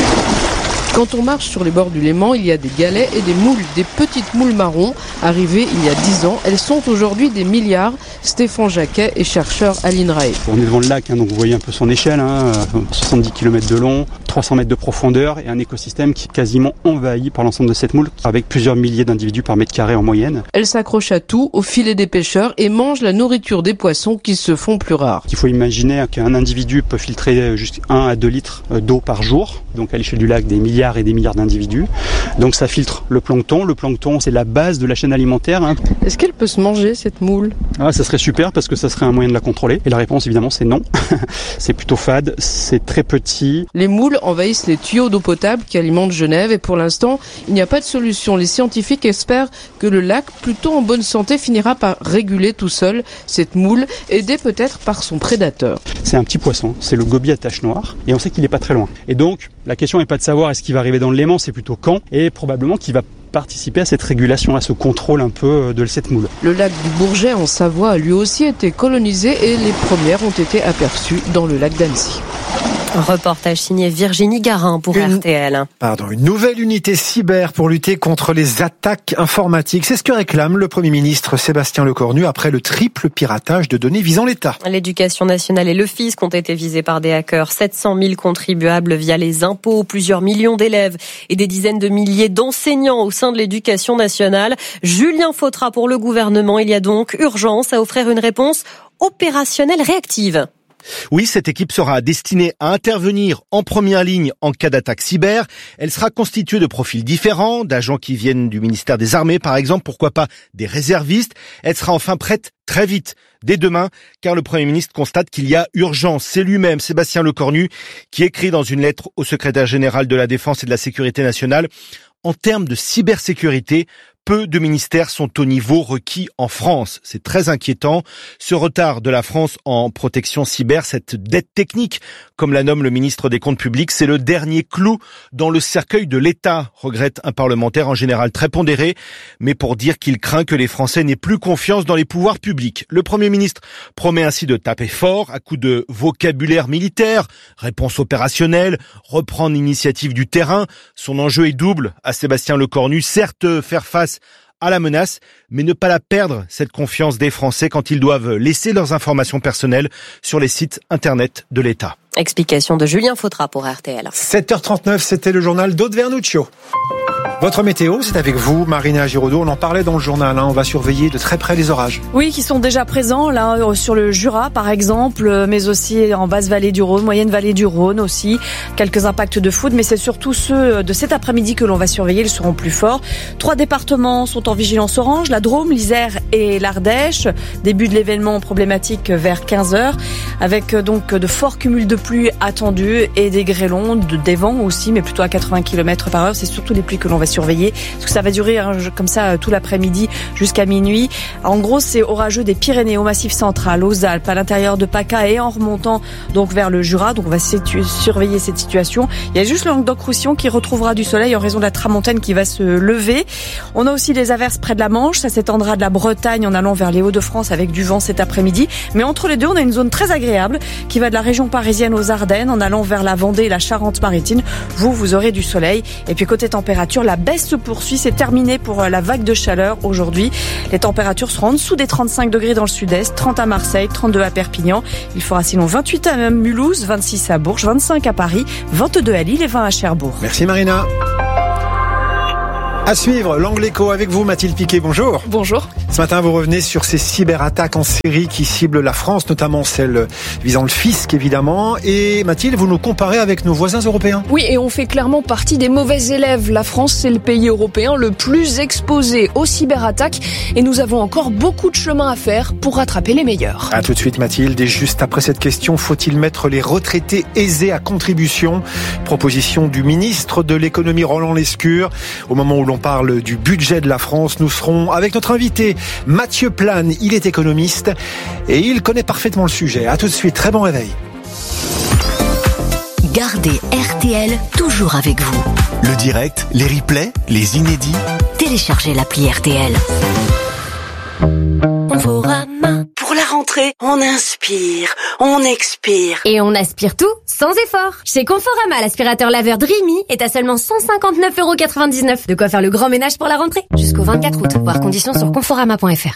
Quand on marche sur les bords du Léman, il y a des galets et des moules, des petites moules marron. Arrivées il y a dix ans, elles sont aujourd'hui des milliards. Stéphane Jacquet est chercheur à l'INRAE. On est devant le lac, hein, donc vous voyez un peu son échelle, hein, soixante-dix kilomètres de long, trois cents mètres de profondeur et un écosystème qui est quasiment envahi par l'ensemble de cette moule, avec plusieurs milliers d'individus par mètre carré en moyenne. Elle s'accroche à tout, au filet des pêcheurs et mange la nourriture des poissons qui se font plus rares. Il faut imaginer qu'un individu peut filtrer jusqu'à un à deux litres d'eau par jour, donc à l'échelle du lac des milliards et des milliards d'individus. Donc ça filtre le plancton. Le plancton, c'est la base de la chaîne alimentaire. Hein. Est-ce qu'elle peut se manger, cette moule ? Ah, ça serait super parce que ça serait un moyen de la contrôler. Et la réponse, évidemment, c'est non. C'est plutôt fade, c'est très petit. Les moules envahissent les tuyaux d'eau potable qui alimentent Genève et pour l'instant, il n'y a pas de solution. Les scientifiques espèrent que le lac, plutôt en bonne santé, finira par réguler tout seul cette moule, aidée peut-être par son prédateur. C'est un petit poisson, c'est le gobie à tache noire et on sait qu'il n'est pas très loin. Et donc, la question n'est pas de savoir est-ce qu'il va arriver dans le Léman, c'est plutôt quand, et probablement qu'il va participer à cette régulation, à ce contrôle un peu de cette moule. Le lac du Bourget en Savoie a lui aussi été colonisé et les premières ont été aperçues dans le lac d'Annecy. Reportage signé Virginie Garin pour une, R T L. Pardon, une nouvelle unité cyber pour lutter contre les attaques informatiques. C'est ce que réclame le Premier ministre Sébastien Lecornu après le triple piratage de données visant l'État. L'éducation nationale et le fisc ont été visés par des hackers. sept cent mille contribuables via les impôts, plusieurs millions d'élèves et des dizaines de milliers d'enseignants au sein de l'éducation nationale. Julien Fautra pour le gouvernement. Il y a donc urgence à offrir une réponse opérationnelle réactive. Oui, cette équipe sera destinée à intervenir en première ligne en cas d'attaque cyber. Elle sera constituée de profils différents, d'agents qui viennent du ministère des Armées par exemple, pourquoi pas des réservistes. Elle sera enfin prête très vite, dès demain, car le Premier ministre constate qu'il y a urgence. C'est lui-même, Sébastien Lecornu, qui écrit dans une lettre au secrétaire général de la Défense et de la Sécurité nationale: en termes de cybersécurité, peu de ministères sont au niveau requis en France. C'est très inquiétant. Ce retard de la France en protection cyber, cette dette technique, comme la nomme le ministre des Comptes publics, c'est le dernier clou dans le cercueil de l'État, regrette un parlementaire en général très pondéré, mais pour dire qu'il craint que les Français n'aient plus confiance dans les pouvoirs publics. Le Premier ministre promet ainsi de taper fort à coups de vocabulaire militaire, réponse opérationnelle, reprendre l'initiative du terrain. Son enjeu est double à Sébastien Lecornu, certes faire face à la menace, mais ne pas la perdre, cette confiance des Français quand ils doivent laisser leurs informations personnelles sur les sites internet de l'État. Explication de Julien Fautra pour R T L. sept heures trente-neuf, c'était le journal d'Aude Vernuccio. Votre météo, c'est avec vous, Marina Giraudot. On en parlait dans le journal. Hein. On va surveiller de très près les orages. Oui, qui sont déjà présents là sur le Jura, par exemple, mais aussi en basse vallée du Rhône, moyenne vallée du Rhône aussi. Quelques impacts de foudre, mais c'est surtout ceux de cet après-midi que l'on va surveiller. Ils seront plus forts. Trois départements sont en vigilance orange: la Drôme, l'Isère et l'Ardèche. Début de l'événement problématique vers quinze heures, avec donc de forts cumuls de pluie attendue et des grêlons, des vents aussi, mais plutôt à quatre-vingts kilomètres par heure. C'est surtout les pluies que l'on va surveiller, parce que ça va durer hein, comme ça tout l'après-midi jusqu'à minuit. En gros, c'est orageux des Pyrénées au Massif central, aux Alpes, à l'intérieur de PACA et en remontant donc vers le Jura. Donc on va situ- surveiller cette situation. Il y a juste le Languedoc-Roussillon qui retrouvera du soleil en raison de la tramontane qui va se lever. On a aussi des averses près de la Manche. Ça s'étendra de la Bretagne en allant vers les Hauts-de-France avec du vent cet après-midi. Mais entre les deux, on a une zone très agréable qui va de la région parisienne aux Ardennes en allant vers la Vendée et la Charente-Maritime. Vous, vous aurez du soleil. Et puis côté température, la baisse se poursuit. C'est terminé pour la vague de chaleur aujourd'hui. Les températures seront en dessous des trente-cinq degrés dans le sud-est, trente à Marseille, trente-deux à Perpignan. Il fera sinon vingt-huit à Mulhouse, vingt-six à Bourges, vingt-cinq à Paris, vingt-deux à Lille et vingt à Cherbourg. Merci Marina. À suivre, l'Angle Écho avec vous, Mathilde Piquet, bonjour. Bonjour. Ce matin, vous revenez sur ces cyberattaques en série qui ciblent la France, notamment celle visant le fisc, évidemment. Et Mathilde, vous nous comparez avec nos voisins européens. Oui, et on fait clairement partie des mauvais élèves. La France, c'est le pays européen le plus exposé aux cyberattaques. Et nous avons encore beaucoup de chemin à faire pour rattraper les meilleurs. À tout de suite, Mathilde. Et juste après cette question, faut-il mettre les retraités aisés à contribution ? Proposition du ministre de l'économie Roland Lescure. Au moment où l'on parle du budget de la France, nous serons avec notre invité Mathieu Plane. Il est économiste et il connaît parfaitement le sujet. À tout de suite, très bon réveil. Gardez R T L toujours avec vous. Le direct, les replays, les inédits. Téléchargez l'appli R T L. Conforama. Pour la rentrée, on inspire, on expire. Et on aspire tout sans effort. Chez Conforama, l'aspirateur laveur Dreamy est à seulement cent cinquante-neuf euros quatre-vingt-dix-neuf. De quoi faire le grand ménage pour la rentrée. Jusqu'au vingt-quatre août. Voir conditions sur conforama point f r.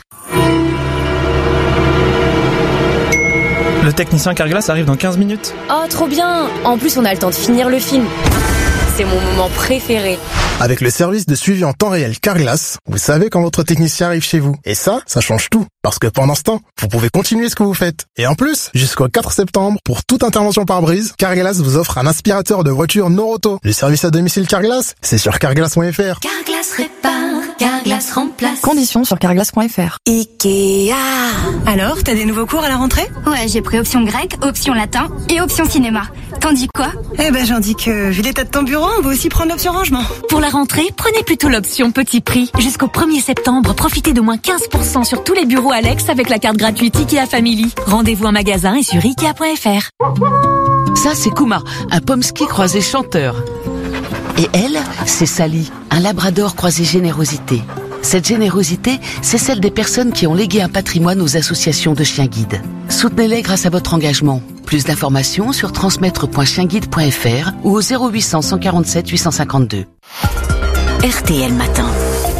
Le technicien Carglass arrive dans quinze minutes. Oh, trop bien. En plus, on a le temps de finir le film. C'est mon moment préféré. Avec le service de suivi en temps réel Carglass, vous savez quand votre technicien arrive chez vous. Et ça, ça change tout. Parce que pendant ce temps, vous pouvez continuer ce que vous faites. Et en plus, jusqu'au quatre septembre, pour toute intervention par brise, Carglass vous offre un aspirateur de voiture Noroto. Le service à domicile Carglass, c'est sur carglass point f r. Carglass répare, Carglass remplace. Conditions sur carglass point f r. Ikea. Alors, t'as des nouveaux cours à la rentrée ? Ouais, j'ai pris option grec, option latin et option cinéma. T'en dis quoi ? Eh ben, j'en dis que, vu l'état de ton bureau, on va aussi prendre l'option rangement. Pour la rentrée, prenez plutôt l'option petit prix. Jusqu'au premier septembre, profitez de moins quinze pour cent sur tous les bureaux Alex avec la carte gratuite Ikea Family. Rendez-vous en magasin et sur ikea point f r. Ça, c'est Kuma, un pomsky croisé chanteur. Et elle, c'est Sally, un labrador croisé générosité. Cette générosité, c'est celle des personnes qui ont légué un patrimoine aux associations de chiens guides. Soutenez-les grâce à votre engagement. Plus d'informations sur transmettre point chien guide point f r ou au zéro huit cents, cent quarante-sept, huit cent cinquante-deux. R T L Matin.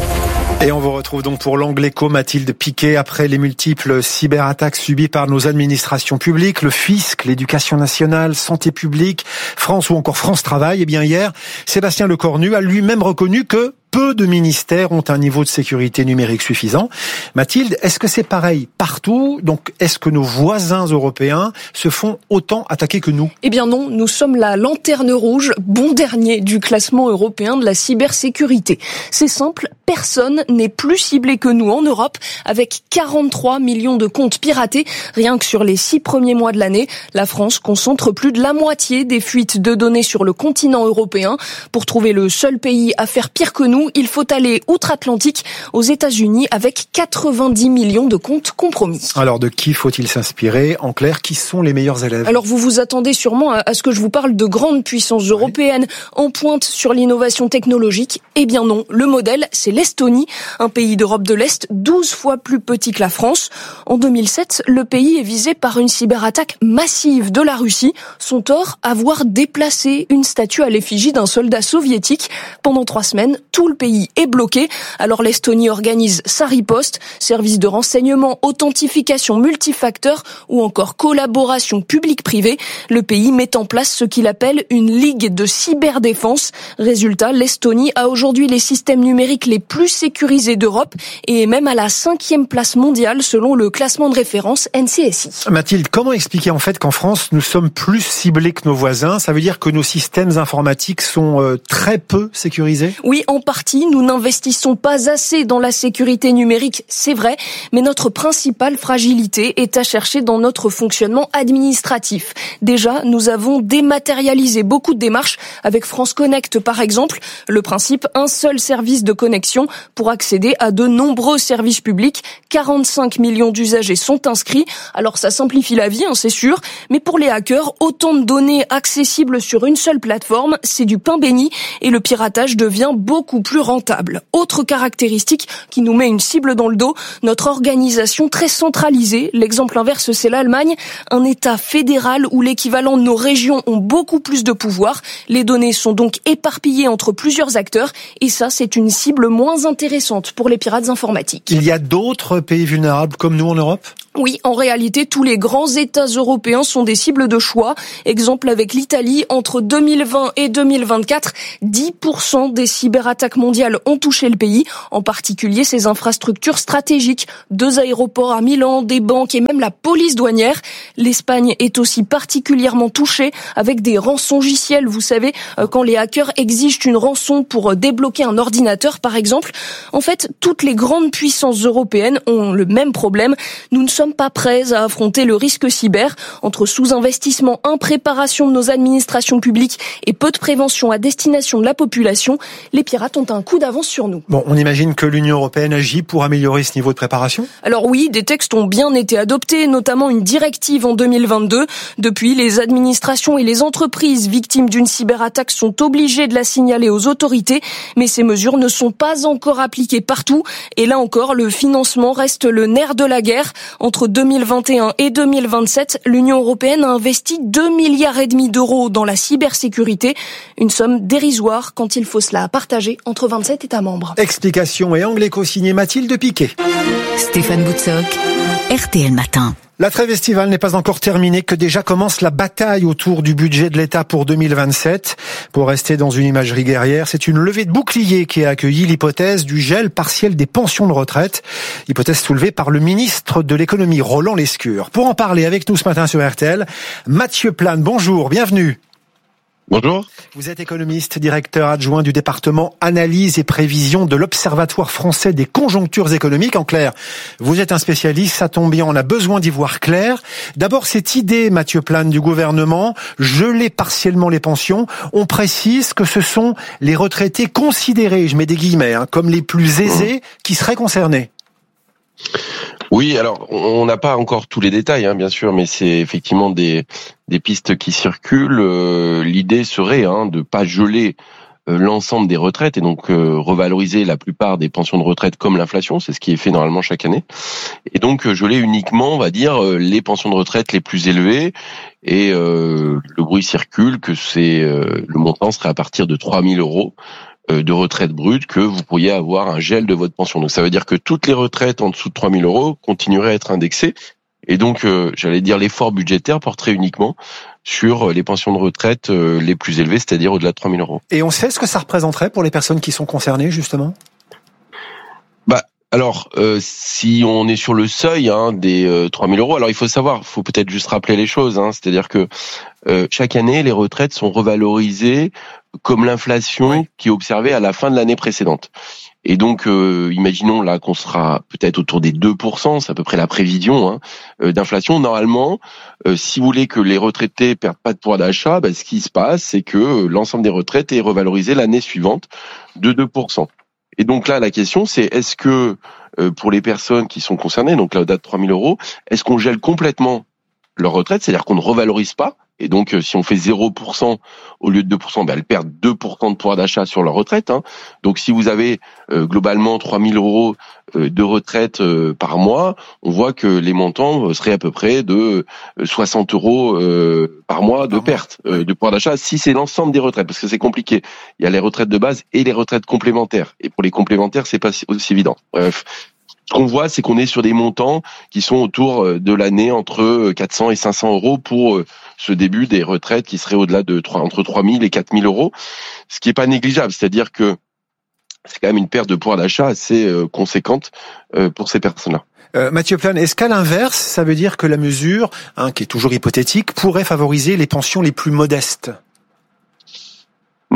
Et on vous retrouve donc pour l'Angle Écho, Mathilde Piquet, après les multiples cyberattaques subies par nos administrations publiques, le fisc, l'éducation nationale, santé publique, France ou encore France Travail. Et bien hier, Sébastien Lecornu a lui-même reconnu que peu de ministères ont un niveau de sécurité numérique suffisant. Mathilde, est-ce que c'est pareil partout ? Donc, est-ce que nos voisins européens se font autant attaquer que nous ? Eh bien non, nous sommes la lanterne rouge, bon dernier du classement européen de la cybersécurité. C'est simple, personne n'est plus ciblé que nous en Europe, avec quarante-trois millions de comptes piratés. Rien que sur les six premiers mois de l'année, la France concentre plus de la moitié des fuites de données sur le continent européen. Pour trouver le seul pays à faire pire que nous, il faut aller outre-Atlantique, aux États-Unis, avec quatre-vingt-dix millions de comptes compromis. Alors, de qui faut-il s'inspirer ? En clair, qui sont les meilleurs élèves ? Alors, vous vous attendez sûrement à ce que je vous parle de grandes puissances européennes en pointe sur l'innovation technologique. Eh bien non, le modèle, c'est l'Estonie, un pays d'Europe de l'Est douze fois plus petit que la France. En deux mille sept, le pays est visé par une cyberattaque massive de la Russie. Son tort, avoir déplacé une statue à l'effigie d'un soldat soviétique. Pendant trois semaines, tout le pays est bloqué. Alors l'Estonie organise sa riposte, service de renseignement, authentification multifacteur ou encore collaboration publique-privée. Le pays met en place ce qu'il appelle une ligue de cyberdéfense. Résultat, l'Estonie a aujourd'hui les systèmes numériques les plus sécurisés d'Europe et est même à la cinquième place mondiale selon le classement de référence N C S I. Mathilde, comment expliquer en fait qu'en France, nous sommes plus ciblés que nos voisins ? Ça veut dire que nos systèmes informatiques sont euh, très peu sécurisés ? Oui, en partie. partie. Nous n'investissons pas assez dans la sécurité numérique, c'est vrai, mais notre principale fragilité est à chercher dans notre fonctionnement administratif. Déjà, nous avons dématérialisé beaucoup de démarches avec France Connect par exemple. Le principe, un seul service de connexion pour accéder à de nombreux services publics. quarante-cinq millions d'usagers sont inscrits. Alors ça simplifie la vie, hein, c'est sûr, mais pour les hackers, autant de données accessibles sur une seule plateforme, c'est du pain béni et le piratage devient beaucoup plus rentable. Autre caractéristique qui nous met une cible dans le dos, notre organisation très centralisée. L'exemple inverse, c'est l'Allemagne, un État fédéral où l'équivalent de nos régions ont beaucoup plus de pouvoir. Les données sont donc éparpillées entre plusieurs acteurs et ça, c'est une cible moins intéressante pour les pirates informatiques. Il y a d'autres pays vulnérables comme nous en Europe ? Oui, en réalité, tous les grands États européens sont des cibles de choix. Exemple avec l'Italie, entre deux mille vingt et deux mille vingt-quatre, dix pour cent des cyberattaques mondiales ont touché le pays, en particulier ses infrastructures stratégiques, deux aéroports à Milan, des banques et même la police douanière. L'Espagne est aussi particulièrement touchée avec des rançongiciels. Vous savez, quand les hackers exigent une rançon pour débloquer un ordinateur, par exemple. En fait, toutes les grandes puissances européennes ont le même problème. Nous ne sommes pas prêts à affronter le risque cyber. Entre sous-investissement, impréparation de nos administrations publiques et peu de prévention à destination de la population, les pirates ont un coup d'avance sur nous. Bon, on imagine que l'Union européenne agit pour améliorer ce niveau de préparation ? Alors oui, des textes ont bien été adoptés, notamment une directive en deux mille vingt-deux. Depuis, les administrations et les entreprises victimes d'une cyberattaque sont obligées de la signaler aux autorités, mais ces mesures ne sont pas encore appliquées partout. Et là encore, le financement reste le nerf de la guerre. Entre deux mille vingt et un et deux mille vingt-sept, l'Union européenne a investi deux milliards et demi d'euros dans la cybersécurité, une somme dérisoire quand il faut cela partager entre vingt-sept États membres. Explication et angle éco-signé Mathilde Piquet. Stéphane Boutsock, R T L Matin. La trêve estivale n'est pas encore terminée, que déjà commence la bataille autour du budget de l'État pour deux mille vingt-sept. Pour rester dans une imagerie guerrière, c'est une levée de bouclier qui a accueilli l'hypothèse du gel partiel des pensions de retraite. Hypothèse soulevée par le ministre de l'économie, Roland Lescure. Pour en parler avec nous ce matin sur R T L, Mathieu Plane, bonjour, bienvenue. Bonjour. Vous êtes économiste, directeur adjoint du département analyse et prévision de l'Observatoire français des conjonctures économiques. En clair, vous êtes un spécialiste, ça tombe bien, on a besoin d'y voir clair. D'abord, cette idée, Mathieu Plane, du gouvernement, geler partiellement les pensions. On précise que ce sont les retraités considérés, je mets des guillemets, hein, comme les plus aisés qui seraient concernés. Oui, alors on n'a pas encore tous les détails, hein, bien sûr, mais c'est effectivement des des pistes qui circulent. Euh, l'idée serait hein, de pas geler euh, l'ensemble des retraites et donc euh, revaloriser la plupart des pensions de retraite comme l'inflation, c'est ce qui est fait normalement chaque année. Et donc euh, geler uniquement, on va dire, euh, les pensions de retraite les plus élevées. Et euh, le bruit circule que c'est euh, le montant serait à partir de trois mille euros. De retraite brute, que vous pourriez avoir un gel de votre pension. Donc ça veut dire que toutes les retraites en dessous de trois mille euros continueraient à être indexées. Et donc, euh, j'allais dire, l'effort budgétaire porterait uniquement sur les pensions de retraite euh, les plus élevées, c'est-à-dire au-delà de trois mille euros. Et on sait ce que ça représenterait pour les personnes qui sont concernées, justement ? Bah, alors, euh, si on est sur le seuil hein, des euh, trois mille euros, alors il faut savoir, il faut peut-être juste rappeler les choses, hein, c'est-à-dire que euh, chaque année, les retraites sont revalorisées comme l'inflation oui. qui est observée à la fin de l'année précédente. Et donc, euh, imaginons là qu'on sera peut-être autour des deux pour cent, c'est à peu près la prévision hein, euh, d'inflation. Normalement, euh, si vous voulez que les retraités perdent pas de pouvoir d'achat, bah, ce qui se passe, c'est que euh, l'ensemble des retraites est revalorisé l'année suivante de deux pour cent. Et donc là, la question, c'est est-ce que euh, pour les personnes qui sont concernées, donc là, au-delà de trois mille euros, est-ce qu'on gèle complètement leur retraite, c'est-à-dire qu'on ne revalorise pas? Et donc, si on fait zéro pour cent au lieu de deux pour cent, ben elles perdent deux pour cent de pouvoir d'achat sur leur retraite. Hein. Donc, si vous avez euh, globalement trois mille euros euh, de retraite euh, par mois, on voit que les montants seraient à peu près de soixante euros euh, par mois de perte euh, de pouvoir d'achat, si c'est l'ensemble des retraites, parce que c'est compliqué. Il y a les retraites de base et les retraites complémentaires. Et pour les complémentaires, c'est pas aussi évident. Bref. Ce qu'on voit, c'est qu'on est sur des montants qui sont autour de l'année entre quatre cents et cinq cents euros pour ce début des retraites qui seraient au-delà de trois, entre trois mille et quatre mille euros, ce qui est pas négligeable. C'est-à-dire que c'est quand même une perte de pouvoir d'achat assez conséquente pour ces personnes-là. Euh, Mathieu Plane, est-ce qu'à l'inverse, ça veut dire que la mesure, hein, qui est toujours hypothétique, pourrait favoriser les pensions les plus modestes ?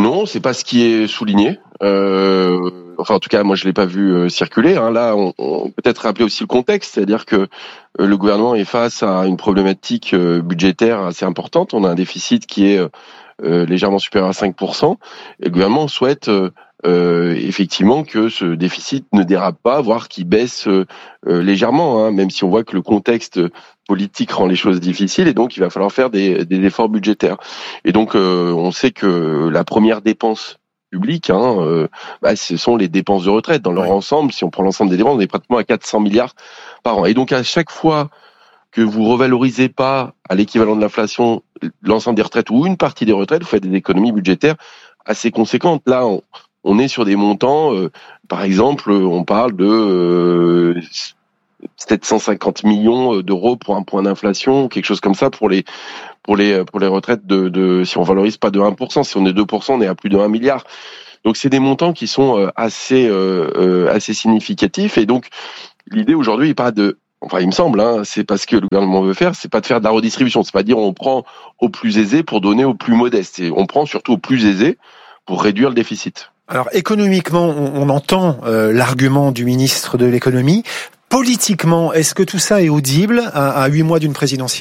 Non, c'est pas ce qui est souligné. Euh, enfin, en tout cas, moi, je l'ai pas vu euh, circuler. Hein. Là, on, on peut peut-être rappeler aussi le contexte, c'est-à-dire que euh, le gouvernement est face à une problématique euh, budgétaire assez importante. On a un déficit qui est euh, légèrement supérieur à cinq pour cent. Et le gouvernement souhaite euh, euh, effectivement que ce déficit ne dérape pas, voire qu'il baisse euh, euh, légèrement, hein, même si on voit que le contexte politique rend les choses difficiles, et donc il va falloir faire des, des efforts budgétaires. Et donc, euh, on sait que la première dépense publique, hein, euh, bah, ce sont les dépenses de retraite. Dans leur ouais. ensemble, si on prend l'ensemble des dépenses, on est pratiquement à quatre cents milliards par an. Et donc, à chaque fois que vous revalorisez pas à l'équivalent de l'inflation l'ensemble des retraites ou une partie des retraites, vous faites des économies budgétaires assez conséquentes. Là, on, on est sur des montants, euh, par exemple, on parle de euh, sept cent cinquante millions d'euros pour un point d'inflation, quelque chose comme ça pour les pour les pour les retraites de, de si on valorise pas de un pour cent, si on est deux pour cent, on est à plus de un milliard. Donc c'est des montants qui sont assez euh, assez significatifs, et donc l'idée aujourd'hui n'est pas de, enfin il me semble, hein, c'est parce que le gouvernement veut faire, c'est pas de faire de la redistribution, c'est pas dire on prend aux plus aisés pour donner aux plus modestes, et on prend surtout aux plus aisés pour réduire le déficit. Alors économiquement, on, on entend euh, l'argument du ministre de l'économie. Politiquement, est-ce que tout ça est audible à huit mois d'une présidentielle ?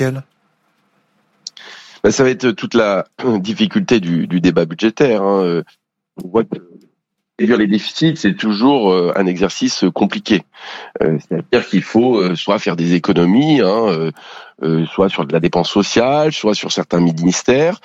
Ben, ça va être toute la difficulté du, du débat budgétaire. Hein. On voit que réduire les déficits, c'est toujours un exercice compliqué. Euh, c'est-à-dire qu'il faut soit faire des économies, hein, euh, soit sur de la dépense sociale, soit sur certains ministères,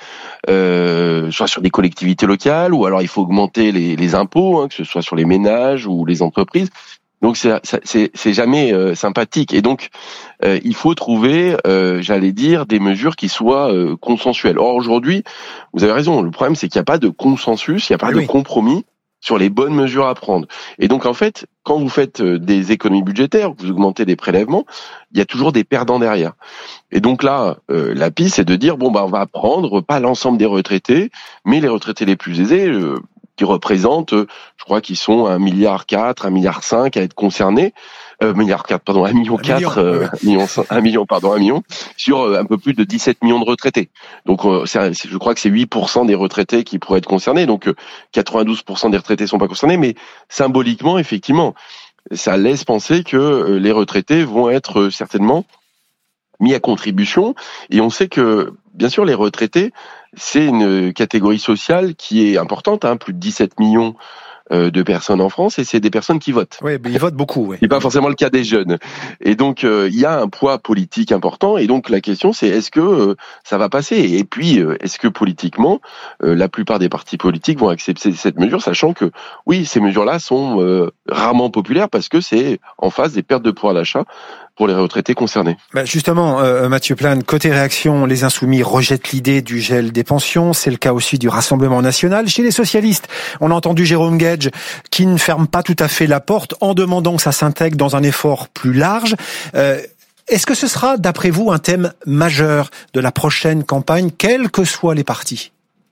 euh, soit sur des collectivités locales, ou alors il faut augmenter les, les impôts, hein, que ce soit sur les ménages ou les entreprises. Donc c'est c'est c'est jamais euh, sympathique, et donc euh, il faut trouver, euh, j'allais dire, des mesures qui soient euh, consensuelles. Or aujourd'hui, vous avez raison, le problème c'est qu'il n'y a pas de consensus, il n'y a pas oui. de compromis sur les bonnes mesures à prendre. Et donc en fait, quand vous faites des économies budgétaires, vous augmentez des prélèvements, il y a toujours des perdants derrière. Et donc là, euh, la piste c'est de dire bon bah on va prendre pas l'ensemble des retraités, mais les retraités les plus aisés. Euh, qui représentent, je crois qu'ils sont un milliard quatre, un milliard cinq à être concernés, euh, milliard quatre, pardon, un million quatre, euh, un million, un million, pardon, un million, sur euh, un peu plus de dix-sept millions de retraités. Donc, euh, c'est, c'est, je crois que c'est huit pour cent des retraités qui pourraient être concernés. Donc, euh, quatre-vingt-douze pour cent des retraités sont pas concernés, mais symboliquement, effectivement, ça laisse penser que euh, les retraités vont être euh, certainement mis à contribution. Et on sait que, bien sûr, les retraités, c'est une catégorie sociale qui est importante, hein, plus de dix-sept millions euh, de personnes en France, et c'est des personnes qui votent. Oui, mais ils votent beaucoup. Oui. C'est pas forcément le cas des jeunes. Et donc, euh, il y a un poids politique important, et donc la question c'est est-ce que euh, ça va passer ? Et puis, euh, est-ce que politiquement, euh, la plupart des partis politiques vont accepter cette mesure, sachant que, oui, ces mesures-là sont euh, rarement populaires parce que c'est en face des pertes de pouvoir d'achat pour les retraités concernés. Bah justement, euh, Mathieu Plane, côté réaction, les Insoumis rejettent l'idée du gel des pensions. C'est le cas aussi du Rassemblement national. Chez les socialistes, on a entendu Jérôme Guedj qui ne ferme pas tout à fait la porte en demandant que ça s'intègre dans un effort plus large. Euh, est-ce que ce sera, d'après vous, un thème majeur de la prochaine campagne, quels que soient les partis ?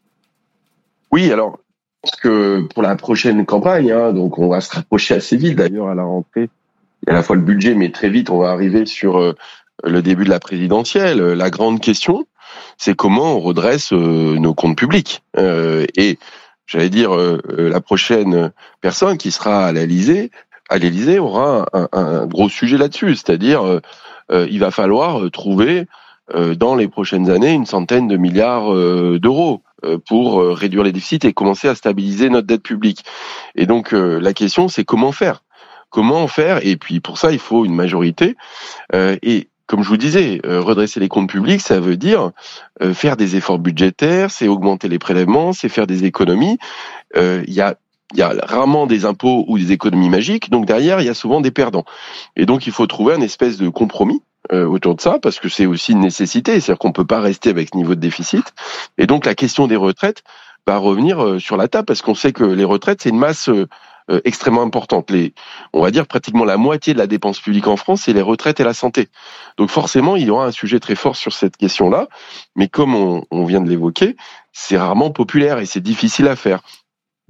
Oui, alors, je pense que pour la prochaine campagne, hein, donc on va se rapprocher assez vite d'ailleurs à la rentrée. Il y a à la fois le budget, mais très vite, on va arriver sur euh, le début de la présidentielle. La grande question, c'est comment on redresse euh, nos comptes publics. Euh, et j'allais dire, euh, la prochaine personne qui sera à l'Élysée, à l'Élysée aura un, un, un gros sujet là-dessus. C'est-à-dire, euh, euh, il va falloir trouver euh, dans les prochaines années une centaine de milliards euh, d'euros euh, pour euh, réduire les déficits et commencer à stabiliser notre dette publique. Et donc, euh, la question, c'est comment faire ? Comment faire ? Et puis pour ça, il faut une majorité. Euh, et comme je vous disais, euh, redresser les comptes publics, ça veut dire euh, faire des efforts budgétaires, c'est augmenter les prélèvements, c'est faire des économies. Euh, il y a il y a rarement des impôts ou des économies magiques, donc derrière, il y a souvent des perdants. Et donc, il faut trouver un espèce de compromis euh, autour de ça, parce que c'est aussi une nécessité, c'est-à-dire qu'on peut pas rester avec ce niveau de déficit. Et donc, la question des retraites va revenir euh, sur la table, parce qu'on sait que les retraites, c'est une masse euh, Euh, extrêmement importante. Les, on va dire pratiquement la moitié de la dépense publique en France, c'est les retraites et la santé. Donc forcément, il y aura un sujet très fort sur cette question-là, mais comme on, on vient de l'évoquer, c'est rarement populaire et c'est difficile à faire.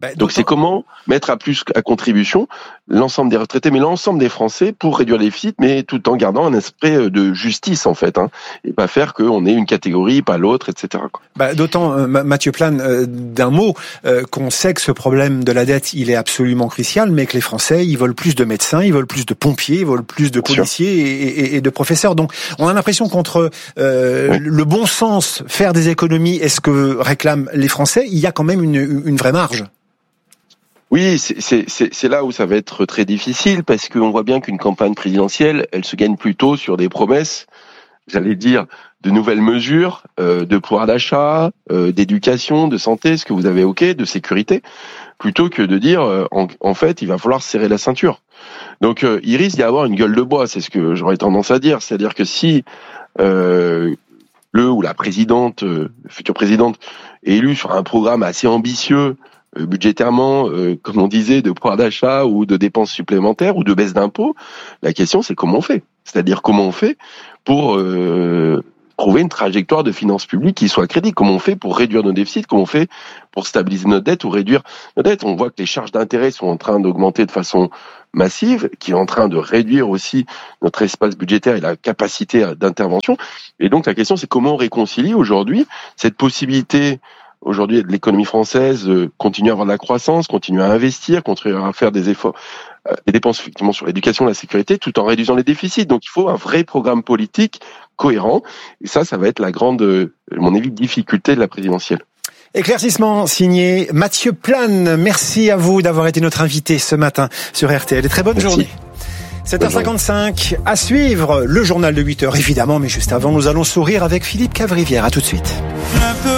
Bah, donc c'est comment mettre à plus à contribution l'ensemble des retraités, mais l'ensemble des Français pour réduire les déficits, mais tout en gardant un esprit de justice en fait, hein, et pas faire qu'on ait une catégorie, pas l'autre, et cetera. Bah, d'autant, euh, Mathieu Plane, euh, d'un mot, euh, qu'on sait que ce problème de la dette, il est absolument crucial, mais que les Français, ils veulent plus de médecins, ils veulent plus de pompiers, ils veulent plus de policiers et, et, et de professeurs. Donc, on a l'impression qu'entre euh, oui. le bon sens, faire des économies, et ce que réclament les Français, il y a quand même une, une vraie marge. Oui, c'est, c'est, c'est là où ça va être très difficile parce qu'on voit bien qu'une campagne présidentielle, elle se gagne plutôt sur des promesses, j'allais dire, de nouvelles mesures, euh, de pouvoir d'achat, euh, d'éducation, de santé, ce que vous avez évoqué, de sécurité, plutôt que de dire, euh, en, en fait, il va falloir serrer la ceinture. Donc, euh, il risque d'y avoir une gueule de bois, c'est ce que j'aurais tendance à dire. C'est-à-dire que si euh, le ou la présidente, euh, future présidente, est élue sur un programme assez ambitieux, budgétairement, euh, comme on disait, de pouvoir d'achat ou de dépenses supplémentaires ou de baisse d'impôts, la question c'est comment on fait. C'est-à-dire comment on fait pour euh, trouver une trajectoire de finances publiques qui soit crédible. Comment on fait pour réduire nos déficits, comment on fait pour stabiliser notre dette ou réduire nos dettes. On voit que les charges d'intérêt sont en train d'augmenter de façon massive, qui est en train de réduire aussi notre espace budgétaire et la capacité d'intervention. Et donc la question c'est comment on réconcilie aujourd'hui cette possibilité aujourd'hui de l'économie française, euh, continuer à avoir de la croissance, continuer à investir, continuer à faire des efforts, euh, des dépenses effectivement sur l'éducation, la sécurité, tout en réduisant les déficits. Donc il faut un vrai programme politique cohérent. Et ça, ça va être la grande, euh, mon avis, difficulté de la présidentielle. Éclaircissement signé Mathieu Plane. Merci à vous d'avoir été notre invité ce matin sur R T L. Et très bonne Merci. journée. sept heures cinquante-cinq, à suivre le journal de huit heures évidemment, mais juste avant, nous allons sourire avec Philippe Cavrivière. À tout de suite.